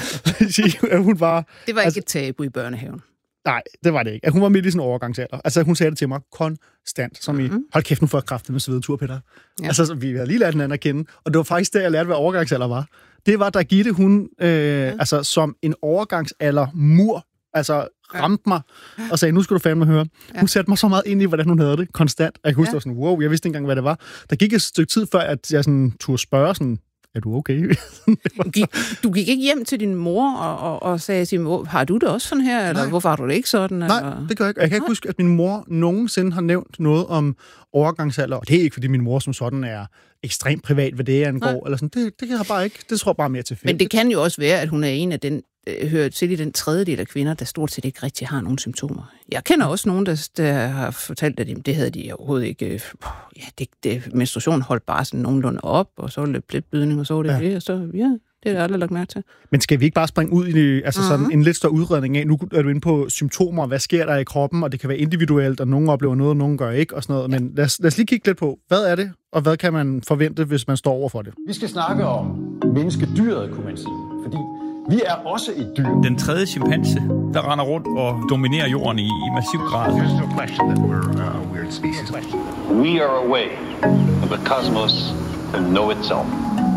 hun var... Det var ikke altså, et tabu i børnehaven. Nej, det var det ikke. Hun var midt i sin overgangsalder. Altså, hun sagde det til mig konstant, som mm-hmm. i, hold kæft, nu får jeg kraften med svedetur, Peter. Ja. Altså, vi havde lige lært hinanden at kende, og det var faktisk der, jeg lærte, hvad overgangsalder var. Det var, da Gitte, hun, øh, ja. altså, som en overgangsalder mur, altså, ramte mig og sagde, nu skal du fandme høre. Ja. Hun satte mig så meget ind i, hvordan hun havde det, konstant. Og jeg husker ja. sådan, wow, jeg vidste ikke engang, hvad det var. Der gik et stykke tid før, at jeg sådan turde spørge sådan, er du okay? Gik, du gik ikke hjem til din mor og, og, og sagde til mor, har du det også sådan her, eller Nej. hvorfor har du det ikke sådan? Nej, eller? det gør jeg ikke. Jeg kan ikke huske, at min mor nogensinde har nævnt noget om overgangsalder, og det er ikke, fordi min mor som sådan er ekstremt privat, hvad det angår, eller sådan. Det, det kan jeg bare ikke. Det tror jeg bare mere til fedt. Men det kan jo også være, at hun er en af den, øh, hører til i den tredjedel af kvinder, der stort set ikke rigtig har nogen symptomer. Jeg kender også nogen, der, der har fortalt, at det havde de overhovedet ikke. Øh, ja, det, det, menstruation holdt bare sådan nogenlunde op, og så var det lidt blødning, og så var det ja. det, og så, ja, det har jeg aldrig lagt mærke til. Men skal vi ikke bare springe ud i altså uh-huh. sådan en lidt større udredning af, nu er du inde på symptomer, hvad sker der i kroppen, og det kan være individuelt, og nogen oplever noget, og nogen gør ikke, og sådan noget. Ja. Men lad os, lad os lige kigge lidt på, hvad er det, og hvad kan man forvente, hvis man står over for det? Vi skal snakke om menneskedyret, kunne man sige, fordi vi er også et dyr. Den tredje chimpanse, der render rundt og dominerer jorden i, i massiv grad. There's no question that we're a weird species. We are a way of the cosmos to know itself.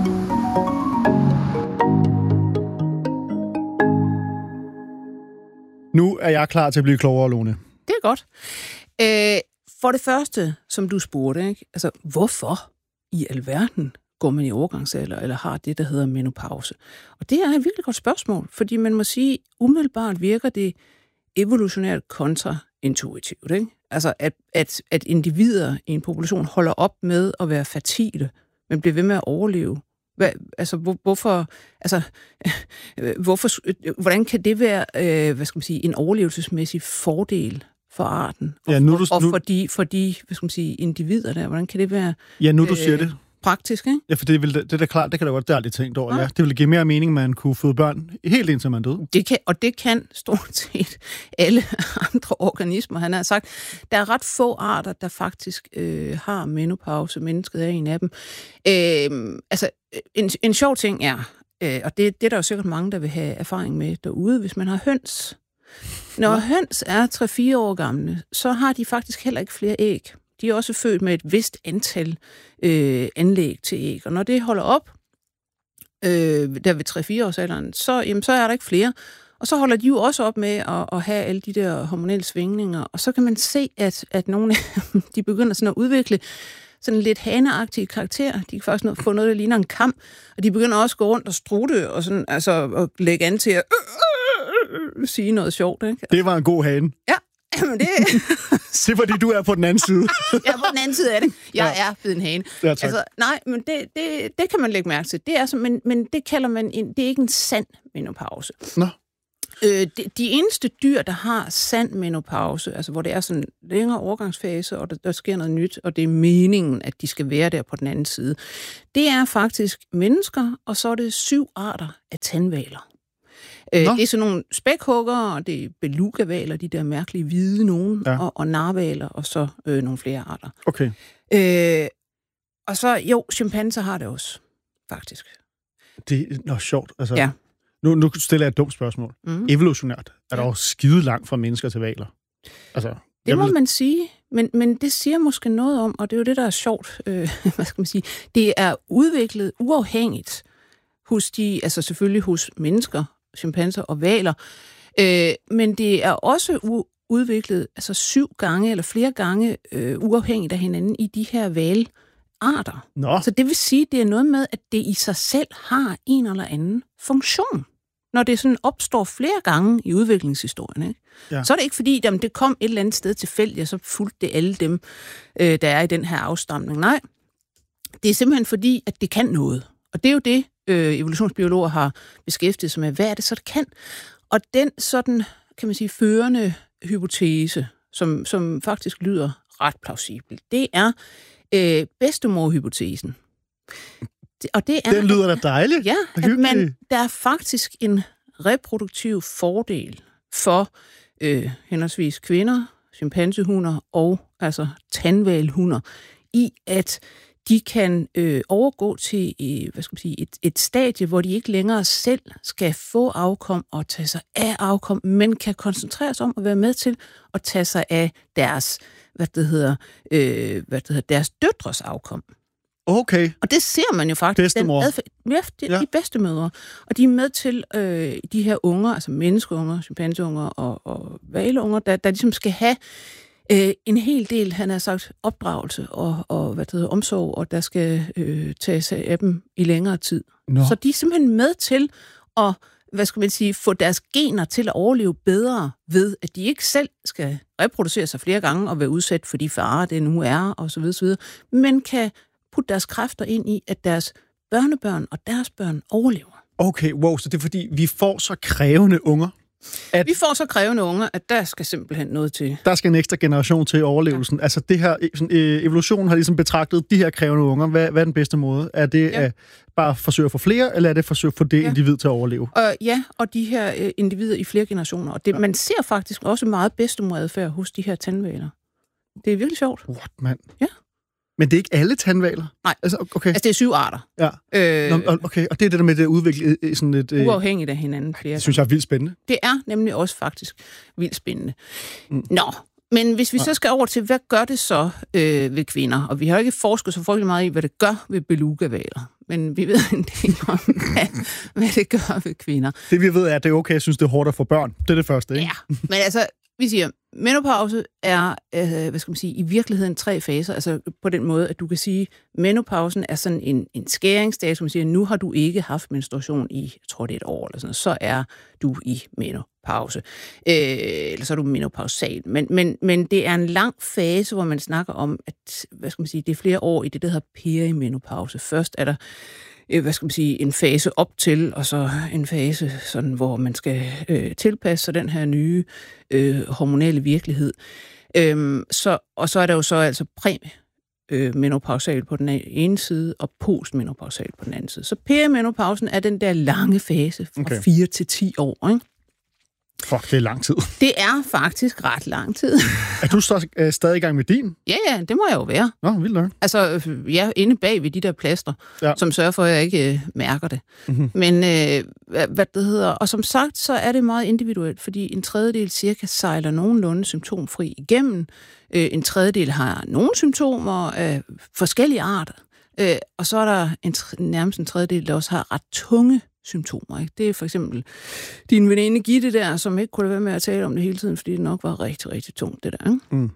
Nu er jeg klar til at blive klogere, Lone. Det er godt. Øh, for det første, som du spurgte, ikke? Altså, hvorfor i alverden går man i overgangsalder, eller har det, der hedder menopause? Og det er et virkelig godt spørgsmål, fordi man må sige, umiddelbart virker det evolutionært kontraintuitivt, ikke? Altså, at, at, at individer i en population holder op med at være fertile, men bliver ved med at overleve. Hvad, altså, hvor, hvorfor, altså, hvorfor, hvordan kan det være, øh, hvad skal man sige, en overlevelsesmæssig fordel for arten? Og, ja, nu, og, og for, de, for de, hvad skal man sige, individer der, hvordan kan det være ja, nu, du siger øh, det. praktisk, ikke? Ja, for det, vil, det er da klart, det kan da godt, det er lidt tænkt over, ja. ja. Det ville give mere mening, man kunne føde børn helt indtil man døde. Det kan, og det kan stort set alle andre organismer. Han har sagt, der er ret få arter, der faktisk øh, har menopause. Mennesket er en af dem. Øh, altså, en, en sjov ting er, øh, og det, det er der jo sikkert mange, der vil have erfaring med derude, hvis man har høns. Når ja. høns er tre fire år gamle, så har de faktisk heller ikke flere æg. De er også født med et vist antal øh, anlæg til æg. Og når det holder op, øh, der ved tre fire års alderen, så, jamen, så er der ikke flere. Og så holder de jo også op med at, at have alle de der hormonelle svingninger. Og så kan man se, at, at nogle af dem, de begynder sådan at udvikle sådan lidt haneagtige karakterer. De kan faktisk få noget, der ligner en kam. Og de begynder også at gå rundt og strutte og sådan, altså, og lægge an til at øh, sige noget sjovt, ikke? Det var en god hane. Ja, men det... det er, fordi du er på den anden side. Jeg er på den anden side af det. Jeg ja. er blevet en hane. Ja, altså, nej, men det, det, det kan man lægge mærke til. Det er så, men, men det kalder man en, det er ikke en sand menopause. Nå. Øh, de, de eneste dyr, der har sand menopause, altså hvor det er sådan en længere overgangsfase, og der, der sker noget nyt, og det er meningen, at de skal være der på den anden side, det er faktisk mennesker, og så er det syv arter af tandhvaler. Øh, det er sådan nogle spækhugger, og det er belugavaler, de der mærkelige hvide nogen, ja. og, og narvaler, og så øh, nogle flere arter. Okay. Øh, og så, jo, chimpanser har det også, faktisk. Det er noget sjovt. Altså, ja. nu, nu stiller jeg et dumt spørgsmål. Mm. Evolutionært er der jo skide langt fra mennesker til hvaler. Altså, det må vil... man sige, men, men det siger måske noget om, og det er jo det, der er sjovt, øh, hvad skal man sige, det er udviklet uafhængigt hos de, altså selvfølgelig hos mennesker, chimpanser og hvaler, øh, men det er også u- udviklet altså syv gange eller flere gange øh, uafhængigt af hinanden i de her hvalarter. Nå. Så det vil sige, det er noget med, at det i sig selv har en eller anden funktion. Når det sådan opstår flere gange i udviklingshistorien, ikke? Ja. Så er det ikke fordi, jamen, det kom et eller andet sted tilfældigt, og så fulgte det alle dem, øh, der er i den her afstamning. Nej, det er simpelthen fordi, at det kan noget. Og det er jo det, øh, evolutionsbiologer har beskæftiget sig med. Hvad er det så, det kan? Og den sådan, kan man sige, førende hypotese, som, som faktisk lyder ret plausibel, det er øh, bedstemorhypotesen. Og det er, den lyder da dejligt. Ja, at man, der er faktisk en reproduktiv fordel for øh, henholdsvis kvinder, chimpansehunder og altså tandhvalhunder, i at de kan øh, overgå til øh, hvad skal man sige, et, et stadie, hvor de ikke længere selv skal få afkom og tage sig af afkom, men kan koncentrere sig om at være med til at tage sig af deres, hvad det hedder, øh, hvad det hedder, deres døtres afkom. Okay. Og det ser man jo faktisk. Bedstemor. Den adfærd, ja, de, ja. de bedstemødre. Og de er med til øh, de her unger, altså menneskeunger, chimpanseunger og, og valeunger, der, der ligesom skal have øh, en hel del, han har sagt, opdragelse og, og hvad det hedder, omsorg, og der skal øh, tage sig af dem i længere tid. Nå. Så de er simpelthen med til at, hvad skal man sige, få deres gener til at overleve bedre ved, at de ikke selv skal reproducere sig flere gange og være udsat for de farer, det nu er, og så videre, så videre, men kan putte deres kræfter ind i, at deres børnebørn og deres børn overlever. Okay, wow, så det er fordi, vi får så krævende unger? At vi får så krævende unger, at der skal simpelthen noget til. Der skal en ekstra generation til overlevelsen. Ja. Altså det her, sådan, øh, evolutionen har ligesom betragtet de her krævende unger. Hvad, hvad er den bedste måde? Er det ja. at bare forsøge at få flere, eller er det at forsøge at få det ja. individ til at overleve? Uh, ja, og de her øh, individer i flere generationer. Og det, ja. man ser faktisk også meget bedstemoradfærd hos de her tandhvaler. Det er virkelig sjovt. What, mand? Ja. Men det er ikke alle tandhvaler? Nej, altså, okay. altså det er syv arter. Ja. Øh, Nå, okay, og det er det der med det udvikle sådan et... Øh... Uafhængigt af hinanden. Flere det synes jeg er vildt spændende. Det er nemlig også faktisk vildt spændende. Mm. Nå, men hvis vi ja. så skal over til, hvad gør det så øh, ved kvinder? Og vi har ikke forsket så frygtelig meget i, hvad det gør ved belugavaler. Men vi ved en del om, hvad, hvad det gør ved kvinder. Det vi ved er, at det er okay, jeg synes, det er hårdt at få børn. Det er det første, ikke? Ja, men altså... Vi siger, menopause er, øh, hvad skal man sige, i virkeligheden tre faser, altså på den måde, at du kan sige, menopausen er sådan en, en skæringsdag, som man siger, nu har du ikke haft menstruation i, jeg tror det er et år eller sådan, så er du i menopause. Øh, eller så er du menopausal. Men, men, men det er en lang fase, hvor man snakker om, at, hvad skal man sige, det er flere år i det, der hedder perimenopause. Først er der hvad skal man sige, en fase op til, og så en fase, sådan, hvor man skal øh, tilpasse sig den her nye øh, hormonale virkelighed. Øhm, så, og så er der jo så altså præmenopausal på den ene side, og postmenopausal på den anden side. Så perimenopausen er den der lange fase fra okay. fire til ti år, ikke? Fuck, det er lang tid. Det er faktisk ret lang tid. Er du så, øh, stadig i gang med din? Ja, ja, det må jeg jo være. Nå, vildt nok. Altså, ja, inde bag ved de der plaster, ja. som sørger for, at jeg ikke øh, mærker det. Mm-hmm. Men, øh, hvad, hvad det hedder, og som sagt, så er det meget individuelt, fordi en tredjedel cirka sejler nogenlunde symptomfri igennem. Øh, en tredjedel har nogle symptomer af forskellige arter. Øh, og så er der en, nærmest en tredjedel, der også har ret tunge symptomer. Ikke? Det er for eksempel din veninde Gitte der, som ikke kunne være med at tale om det hele tiden, fordi det nok var rigtig, rigtig tungt, det der. Ikke? Mm.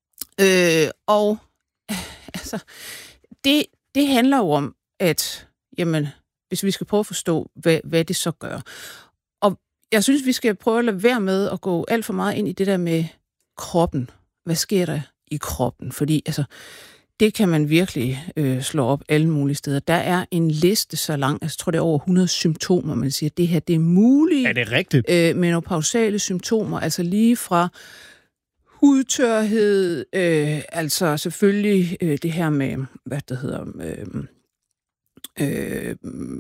Øh, og altså, det, det handler jo om, at jamen, hvis vi skal prøve at forstå, hvad, hvad det så gør. Og jeg synes, vi skal prøve at lade være med at gå alt for meget ind i det der med kroppen. Hvad sker der i kroppen? Fordi altså, det kan man virkelig øh, slå op alle mulige steder. Der er en liste så lang, altså, jeg tror det er over hundrede symptomer, man siger, det her det er muligt. Er det rigtigt? Øh, menopausale symptomer, altså lige fra hudtørhed, øh, altså selvfølgelig øh, det her med, hvad det hedder, øh, øh,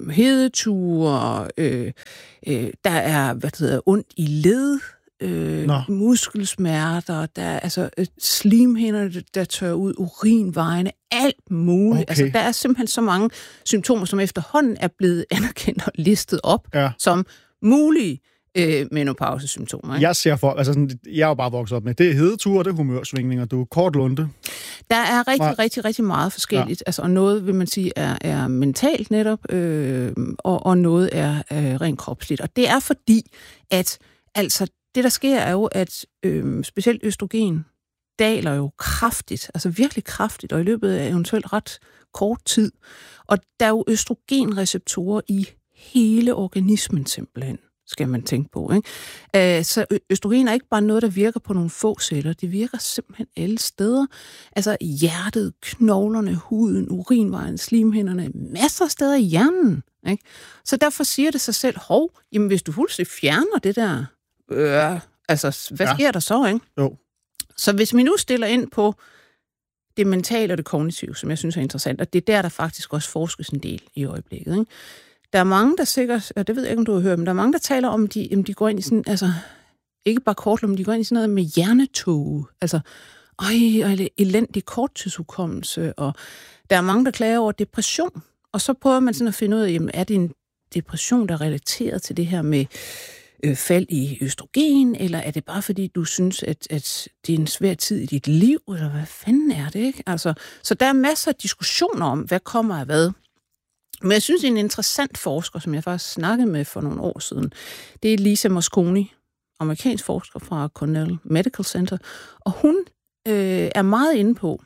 hedeture, øh, øh, der er, hvad det hedder, ondt i led, øh, muskelsmerter, der er altså øh, slimhinder, der tør ud, urinvejene, alt muligt. Okay. Altså, der er simpelthen så mange symptomer, som efterhånden er blevet anerkendt og listet op ja. som mulige øh, menopausesymptomer. Ikke? Jeg ser for, altså sådan, jeg er jo bare vokset op med, det er hedeture, det er humørsvingninger, du er kort lunde. Der er rigtig, Nej. rigtig, rigtig meget forskelligt. Ja. Altså, og noget, vil man sige, er, er mentalt netop, øh, og, og noget er øh, rent kropsligt. Og det er fordi, at altså, det, der sker, er jo, at øh, specielt østrogen daler jo kraftigt, altså virkelig kraftigt, og i løbet af eventuelt ret kort tid. Og der er jo østrogenreceptorer i hele organismen simpelthen, skal man tænke på. Ikke? Så østrogen er ikke bare noget, der virker på nogle få celler, det virker simpelthen alle steder. Altså hjertet, knoglerne, huden, urinvejen, slimhinderne, masser af steder i hjernen. Ikke? Så derfor siger det sig selv, hov, jamen hvis du fuldstændig fjerner det der, øh, altså hvad sker ja. der så? Ikke? Jo. Så hvis vi nu stiller ind på det mentale og det kognitive, som jeg synes er interessant, og det er der, der faktisk også forskes en del i øjeblikket. Ikke? Der er mange, der sikkert, og det ved jeg ikke, om du har hørt, men der er mange, der taler om, at de, om de går ind i sådan, altså, ikke bare kortlum, men de går ind i sådan noget med hjernetog. Altså, øj, øj, elendig korttidshukommelse, og der er mange, der klager over depression. Og så prøver man sådan at finde ud af, jamen, er det en depression, der er relateret til det her med øh, fald i østrogen, eller er det bare fordi, du synes, at, at det er en svær tid i dit liv, eller hvad fanden er det, ikke? Altså, så der er masser af diskussioner om, hvad kommer af hvad. Men jeg synes, en interessant forsker, som jeg faktisk snakkede med for nogle år siden, det er Lisa Mosconi, amerikansk forsker fra Cornell Medical Center, og hun øh, er meget inde på,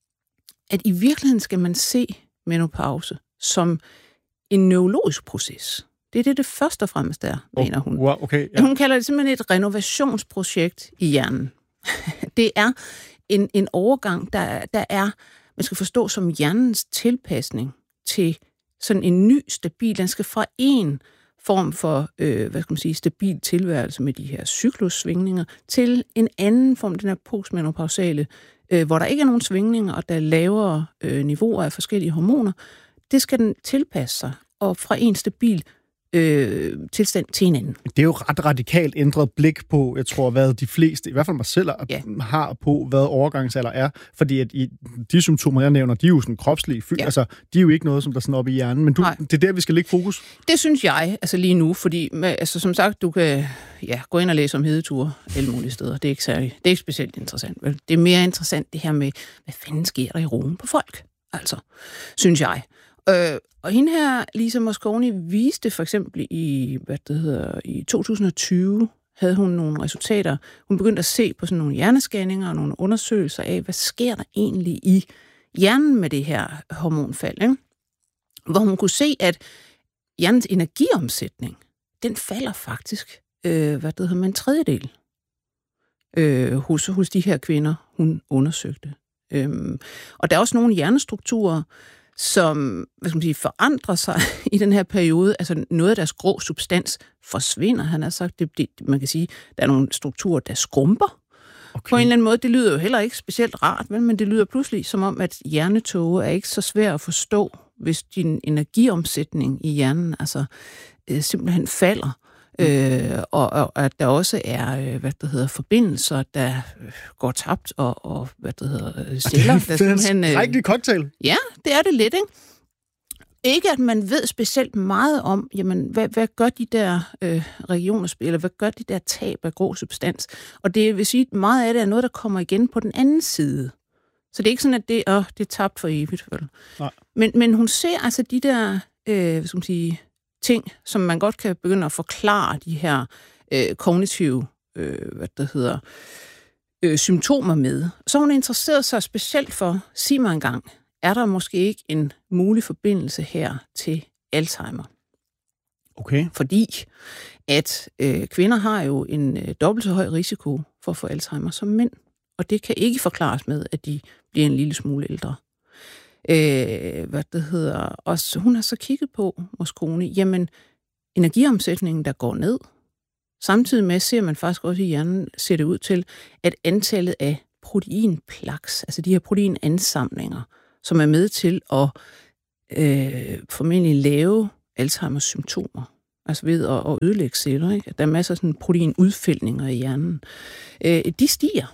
at i virkeligheden skal man se menopause som en neurologisk proces. Det er det, det først og fremmest er, oh, mener hun. Wow, okay, ja. Hun kalder det simpelthen et renovationsprojekt i hjernen. Det er en, en overgang, der, der er, man skal forstå som hjernens tilpasning til sådan en ny, stabil, den skal fra en form for, øh, hvad skal man sige, stabil tilværelse med de her cyklussvingninger, til en anden form, den her postmenopausale, øh, hvor der ikke er nogen svingninger, og der er lavere øh, niveauer af forskellige hormoner. Det skal den tilpasse sig, og fra en stabil øh, tilstand til en anden. Det er jo ret radikalt ændret blik på, jeg tror, hvad de fleste, i hvert fald mig selv, ja. har på, hvad overgangsalder er. Fordi at i de symptomer, jeg nævner, de er jo sådan kropslige. Ja. Altså, de er jo ikke noget, som der er sådan oppe i hjernen. Men du, det er der, vi skal lægge fokus. Det synes jeg, altså lige nu. Fordi, altså, som sagt, du kan ja, gå ind og læse om hedeture alle mulige steder. Det er ikke særlig, det er ikke specielt interessant. Vel? Det er mere interessant det her med, hvad fanden sker der i roen på folk? Altså, synes jeg. Øh, og hende her, Lisa Mosconi, viste for eksempel i, hvad det hedder, i to tusind og tyve, havde hun nogle resultater. Hun begyndte at se på sådan nogle hjernescanninger og nogle undersøgelser af, hvad sker der egentlig i hjernen med det her hormonfald. Ikke? Hvor hun kunne se, at hjernens energiomsætning, den falder faktisk, øh, hvad det hedder, med en tredjedel øh, hos, hos de her kvinder, hun undersøgte. Øhm, og der er også nogle hjernestrukturer, som hvad skal man sige, forandrer sig i den her periode. Altså noget af deres grå substans forsvinder. Han har sagt, det, det, man kan sige, der er nogle strukturer, der skrumper. Okay. På en eller anden måde, det lyder jo heller ikke specielt rart, vel? Men det lyder pludselig som om, at hjernetoge er ikke så svært at forstå, hvis din energiomsætning i hjernen altså øh, simpelthen falder. Mm. Øh, og, og at der også er, øh, hvad det hedder, forbindelser, der øh, går tabt, og, og hvad det hedder, celler. Det er simpelthen en rigtig cocktail. Ja, det er det lidt, ikke? Ikke at man ved specielt meget om, jamen, hvad, hvad gør de der øh, regioner, eller hvad gør de der tab af grå substans? Og det vil sige, meget af det er noget, der kommer igen på den anden side. Så det er ikke sådan, at det, åh, det er tabt for evigt. Nej. Men, men hun ser altså de der, øh, hvad skal man sige, ting, som man godt kan begynde at forklare de her øh, kognitive, øh, hvad det hedder, øh, symptomer med. Så hun interesseret sig specielt for, sig mig engang, er der måske ikke en mulig forbindelse her til Alzheimer? Okay. Fordi at øh, kvinder har jo en øh, dobbelt så høj risiko for at få Alzheimer som mænd. Og det kan ikke forklares med, at de bliver en lille smule ældre. Øh, hvad det hedder. Og så, hun har så kigget på, vores kone, jamen energiomsætningen, der går ned. Samtidig med ser man faktisk også i hjernen, ser det ud til, at antallet af proteinplaks, altså de her proteinansamlinger, som er med til at øh, formentlig lave Alzheimers symptomer, altså ved at, at ødelægge celler, ikke? Der er masser af sådan proteinudfældninger i hjernen. Øh, de stiger.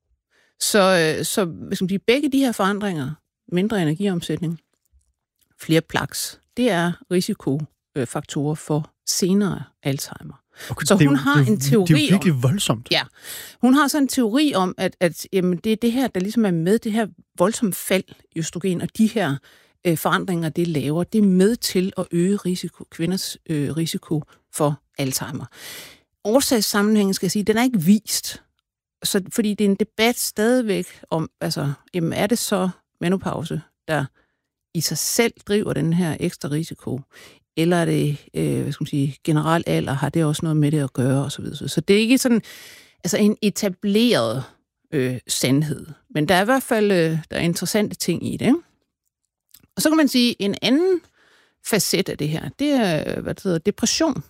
Så, så hvis man siger, begge de her forandringer, mindre energiomsætning, flere plaks, det er risikofaktorer for senere Alzheimer. Okay, så hun jo, har det, en teori det er jo virkelig om, voldsomt. Ja, hun har sådan en teori om, at, at jamen, det er det her, der ligesom er med, det her voldsomme fald i østrogen, og de her øh, forandringer, det laver, det er med til at øge risiko, kvinders øh, risiko for Alzheimer. Årsagssammenhængen, skal jeg sige, den er ikke vist. Så, fordi det er en debat stadigvæk om, altså, jamen, er det så menopause, der i sig selv driver den her ekstra risiko, eller er det, øh, hvad skal man sige, generel alder, har det også noget med det at gøre, og så videre. Så det er ikke sådan, altså en etableret øh, sandhed. Men der er i hvert fald, øh, der er interessante ting i det, ikke? Og så kan man sige, en anden facet af det her, det er, hvad det hedder, depression.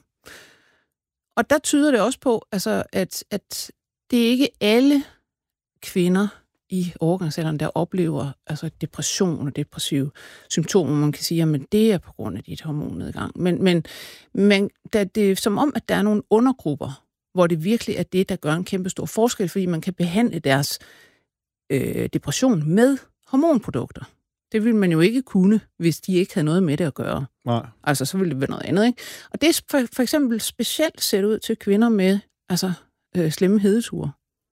Og der tyder det også på, altså, at, at det er ikke alle kvinder i overgangsalderen, der oplever altså depression og depressive symptomer. Man kan sige, at det er på grund af dit hormonnedgang. Men, men, men der, det er som om, at der er nogle undergrupper, hvor det virkelig er det, der gør en kæmpe stor forskel, fordi man kan behandle deres øh, depression med hormonprodukter. Det ville man jo ikke kunne, hvis de ikke havde noget med det at gøre. Nej. Altså, så ville det være noget andet, ikke? Og det er for, for eksempel specielt set ud til kvinder med altså, øh, slemme hedeture.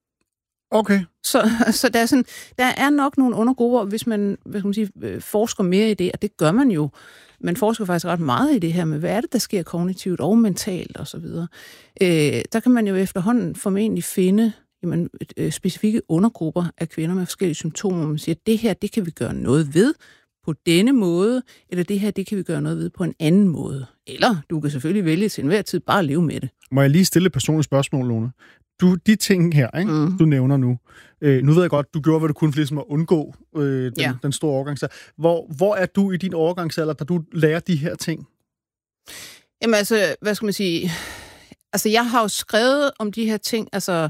Okay. Så, så der, er sådan, der er nok nogle undergrupper, hvis man, hvad skal man sige, forsker mere i det, og det gør man jo. Man forsker faktisk ret meget i det her med, hvad er det, der sker kognitivt og mentalt osv. Øh, der kan man jo efterhånden formentlig finde jamen, øh, specifikke undergrupper af kvinder med forskellige symptomer. Man siger, at det her, det kan vi gøre noget ved på denne måde, eller det her, det kan vi gøre noget ved på en anden måde. Eller du kan selvfølgelig vælge til enhver tid bare at leve med det. Må jeg lige stille et personligt spørgsmål, Lone? Du, de ting her, ikke, mm. du nævner nu, øh, nu ved jeg godt, du gjorde, hvad du kunne for ligesom at undgå øh, den, ja. den store overgangsalder. Hvor, hvor er du i din overgangsalder, da du lærer de her ting? Jamen altså, hvad skal man sige? Altså, jeg har jo skrevet om de her ting, altså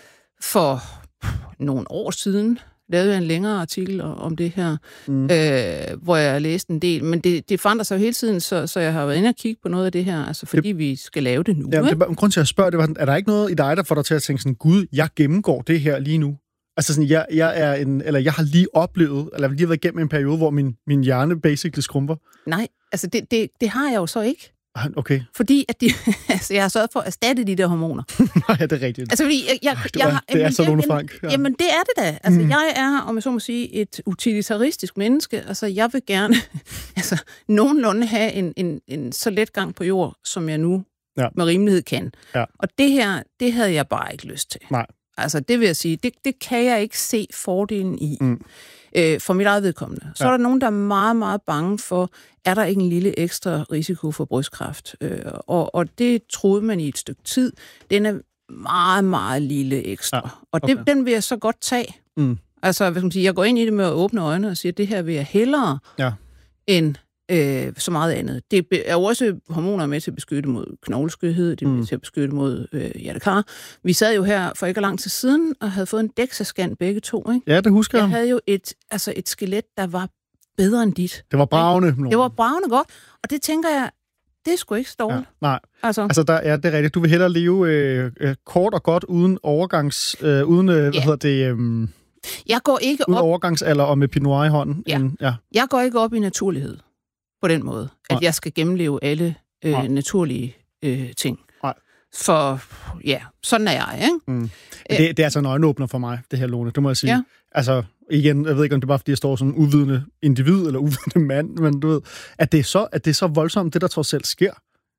for nogle år siden, lavede jeg en længere artikel om det her, mm. øh, hvor jeg læste en del. Men det, det forandrer sig jo hele tiden, så, så jeg har været inde og kigge på noget af det her, altså fordi det, vi skal lave det nu. Ja, det, grund til at spørge, det var, er der ikke noget i dig, der får dig til at tænke sådan, gud, jeg gennemgår det her lige nu? Altså sådan, jeg, jeg er en, eller jeg har lige oplevet, eller lige været igennem en periode, hvor min, min hjerne basically skrumper. Nej, altså det, det, det har jeg jo så ikke. Okay. Fordi at de, altså jeg har sørget for at erstatte de der hormoner. Nej, det er rigtigt. Altså fordi jeg, jeg, det, var, jeg, det er så Lone Frank. Ja. Jamen det er det da. Altså mm. jeg er, om jeg så må sige, et utilitaristisk menneske. Altså jeg vil gerne altså nogenlunde have en, en, en så let gang på jord, som jeg nu ja. med rimelighed kan. Ja. Og det her, det havde jeg bare ikke lyst til. Nej. Altså det vil jeg sige, det, det kan jeg ikke se fordelen i. Mm. Øh, for mit eget vedkommende. Så ja. er der nogen, der er meget, meget bange for, er der ikke en lille ekstra risiko for brystkræft? Øh, og, og det troede man i et stykke tid. Den er meget, meget lille ekstra. Ja. Og det, okay. den vil jeg så godt tage. Mm. Altså, hvad skal man sige, jeg går ind i det med at åbne øjnene og siger, at det her vil jeg hellere ja. end øh, så meget andet. Det er jo også hormoner med til at beskytte mod knogleskørhed, det er med mm. til at beskytte mod øh, hjertekar. Vi sad jo her for ikke lang tid siden og havde fået en DEXA-scan begge to, ikke? Ja, det husker jeg. Jeg havde jo et, altså et skelet, der var bedre end dit. Det var bravende. Det var bravende godt, og det tænker jeg, det er sgu ikke stående. Ja, nej, altså, altså der er det rigtigt. Du vil hellere leve øh, øh, kort og godt uden overgangs, øh, uden, øh, ja. hvad hedder det... Øh, jeg går ikke uden op... overgangsalder og med Pinot Noir i hånden. Ja. End, ja. Jeg går ikke op i naturlighed. På den måde, at Nej. jeg skal gennemleve alle øh, naturlige øh, ting. Nej. For, ja, sådan er jeg, ikke? Mm. Det, det er altså en øjenåbner for mig, det her, Lone, det må jeg sige. Ja. Altså, igen, jeg ved ikke, om det er bare, fordi jeg står som en uvidende individ, eller uvidende mand, men du ved, at det er så, at det er så voldsomt, det der trods selv sker.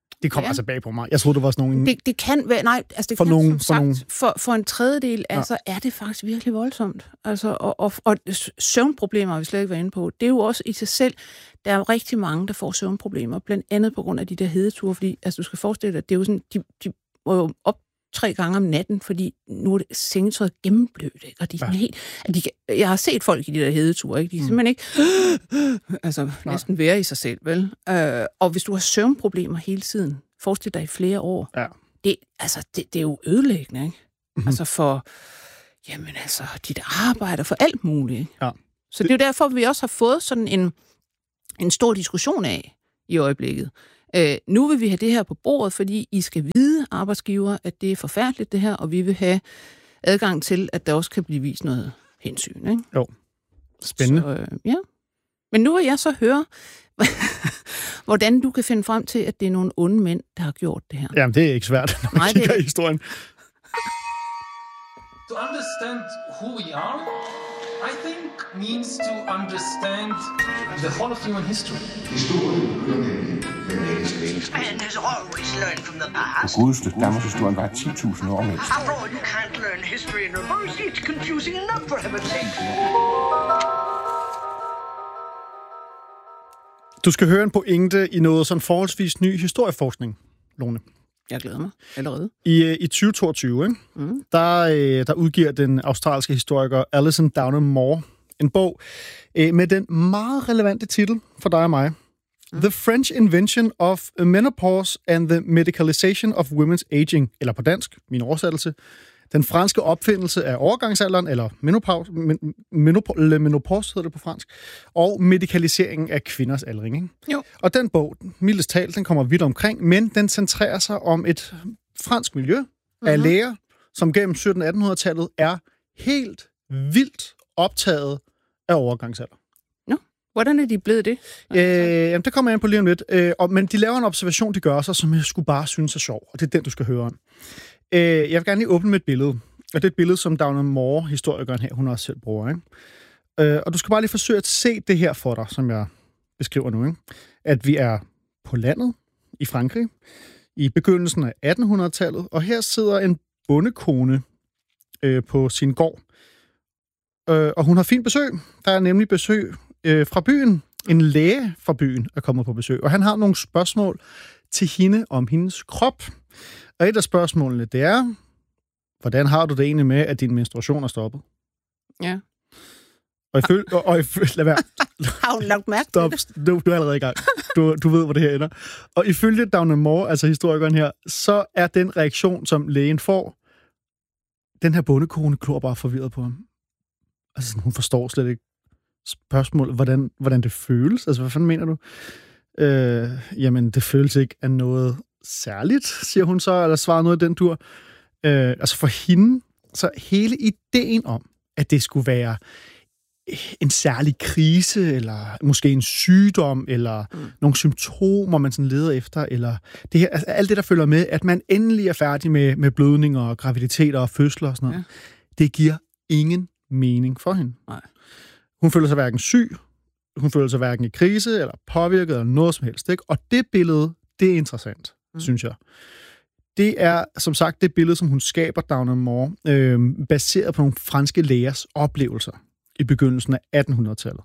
Det kommer ja. altså bag på mig. Jeg troede, det var sådan nogle... Det, det kan være... Nej, altså det for kan nogen, som sagt, for, nogen... for, for en tredjedel, ja. altså er det faktisk virkelig voldsomt. Altså, og, og, og søvnproblemer har vi slet ikke været inde på. Det er jo også i sig selv... Der er jo rigtig mange, der får søvnproblemer, blandt andet på grund af de der hedeture, fordi altså, du skal forestille dig, at det er jo sådan... De, de må jo op tre gange om natten, fordi nu er det sengetøjet gennemblødt, ikke? Og de er sådan ja. helt... At de kan, jeg har set folk i de der hedeture, ikke? De er mm. simpelthen ikke... altså, næsten være i sig selv, vel? Øh, og hvis du har søvnproblemer hele tiden, forestil dig i flere år, ja. det, altså, det, det er jo ødelæggende, ikke? Mm-hmm. Altså for... Jamen altså, dit arbejde, for alt muligt, ikke? Ja. Så det er jo derfor, vi også har fået sådan en, en stor diskussion af i øjeblikket. Øh, nu vil vi have det her på bordet, fordi I skal vide, arbejdsgiver, at det er forfærdeligt det her, og vi vil have adgang til, at der også kan blive vist noget hensyn. Ikke? Jo. Spændende. Så, øh, ja. Men nu vil jeg så høre, hvordan du kan finde frem til, at det er nogle onde mænd, der har gjort det her. Jamen, det er ikke svært, når man Nej, kigger det... i historien. To understand who we are, I think means to understand the whole of human history. Man has always learned from the past. Det godeste Danmarks historien var ti tusind år mindst. After all, you can't learn history in reverse. It's confusing enough for heaven's sake. Du skal høre en pointe i noget sådan forholdsvis ny historieforskning, Lone. Jeg glæder mig allerede. I, i tyve toogtyve, ikke? Mm. Der, der udgiver den australske historiker Alison Downham Moore en bog med den meget relevante titel for dig og mig. Mm. The French Invention of Menopause and the Medicalization of Women's Aging, eller på dansk, min oversættelse, den franske opfindelse af overgangsalderen, eller menopause, menopause, menopause hedder det på fransk, og medikaliseringen af kvinders aldring. Ikke? Jo. Og den bog, mildest talt, den kommer vidt omkring, men den centrerer sig om et fransk miljø mm-hmm. af læger, som gennem sytten attenhundredetallet er helt vildt optaget af overgangsalder. Nå, hvordan er de blevet det? Øh, jamen, det kommer jeg ind på lige om lidt. Øh, og, men de laver en observation, de gør sig, som jeg skulle bare synes er sjov, og det er den, du skal høre om. Øh, jeg vil gerne lige åbne med et billede, og det er et billede, som Downham Moore, historikeren her, hun også selv bruger. Ikke? Øh, og du skal bare lige forsøge at se det her for dig, som jeg beskriver nu. Ikke? At vi er på landet i Frankrig i begyndelsen af attenhundredetallet, og her sidder en bondekone øh, på sin gård. Øh, og hun har fint besøg. Der er nemlig besøg øh, fra byen. En læge fra byen er kommet på besøg, og han har nogle spørgsmål til hende om hendes krop. Og et af spørgsmålene, det er, hvordan har du det egentlig med, at din menstruation er stoppet? Ja. Og ifølge... Og, og ifølge lad være. Har hun lagt mærke Stop. til det? Du, du er allerede i gang. Du, du ved, hvor det her ender. Og ifølge Downham Moore, altså historikeren her, så er den reaktion, som lægen får, den her bondekone klor bare forvirret på ham. Altså, hun forstår slet ikke spørgsmålet, hvordan, hvordan det føles. Altså, hvad fanden mener du? Øh, jamen, det føles ikke af noget særligt, siger hun så, eller svarer noget i den tur. Øh, altså for hende, så hele ideen om, at det skulle være en særlig krise, eller måske en sygdom, eller mm. nogle symptomer, man sådan leder efter, eller det her, altså alt det, der følger med, at man endelig er færdig med, med blødninger og graviditeter og fødsler og sådan noget, ja. Det giver ingen mening for hende. Nej. Hun føler sig hverken syg, hun føler sig hverken i krise, eller påvirket, eller noget som helst. Ikke? Og det billede, det er interessant, mm. synes jeg. Det er, som sagt, det billede, som hun skaber, Downham Moore, øh, baseret på nogle franske lægers oplevelser i begyndelsen af attenhundredetallet.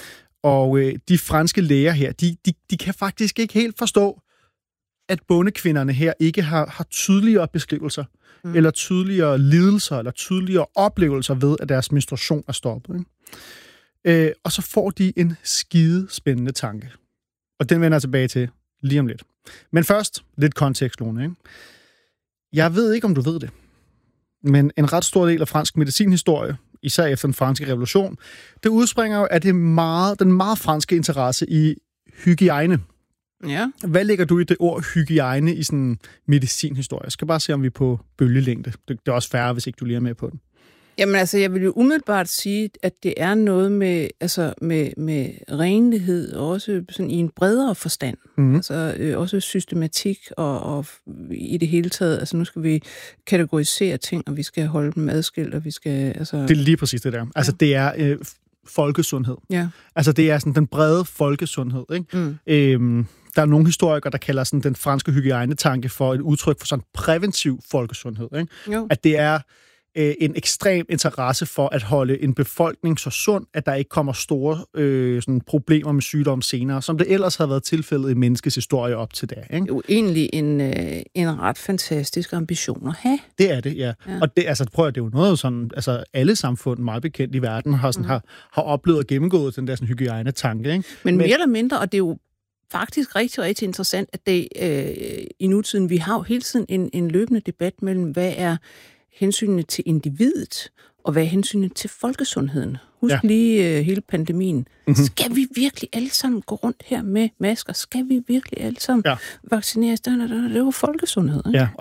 Og øh, de franske læger her, de, de, de kan faktisk ikke helt forstå, at bondekvinderne her ikke har, har tydeligere beskrivelser, mm. eller tydeligere lidelser, eller tydeligere oplevelser ved, at deres menstruation er stoppet. Ikke? Øh, og så får de en skide spændende tanke. Og den vender jeg tilbage til lige om lidt. Men først, lidt kontekst, Lone, ikke? Jeg ved ikke, om du ved det, men en ret stor del af fransk medicinhistorie, især efter den franske revolution, det udspringer jo af det meget, den meget franske interesse i hygiejne. Ja. Hvad lægger du i det ord hygiejne i sådan medicinhistorie? Jeg skal bare se, om vi er på bølgelængde. Det, det er også færre, hvis ikke du lige er med på den. Jamen altså, jeg vil jo umiddelbart sige, at det er noget med, altså, med, med renlighed, også sådan i en bredere forstand. Mm. Altså øh, også systematik og, og i det hele taget. Altså nu skal vi kategorisere ting, og vi skal holde dem adskilt, og vi skal... Altså... Det er lige præcis det der. Altså ja. Det er øh, folkesundhed. Ja. Altså det er sådan den brede folkesundhed. Ikke? Mm. Øhm, der er nogle historikere, der kalder sådan den franske hygiejnetanke for et udtryk for sådan præventiv folkesundhed. Ikke? At det er øh, en ekstrem interesse for at holde en befolkning så sund, at der ikke kommer store øh, sådan problemer med sygdom senere, som det ellers havde været tilfældet i menneskets historie op til da. Ikke? Det er jo egentlig en, øh, en ret fantastisk ambition at have. Det er det, ja. ja. Og det, altså, prøv at det er jo noget sådan, altså alle samfund meget bekendt i verden har, sådan, mm. har, har oplevet og gennemgået den der sådan, hygiejnetanke. Ikke? Men, Men mere eller mindre, og det er jo faktisk rigtig, rigtig interessant, at det øh, i nutiden, vi har jo hele tiden en, en løbende debat mellem, hvad er hensynet til individet, og hvad er hensynet til folkesundheden. Husk ja. lige øh, hele pandemien. Mm-hmm. Skal vi virkelig alle sammen gå rundt her med masker? Skal vi virkelig alle sammen ja. vaccineres? Det er jo folkesundhed. Ikke? Ja.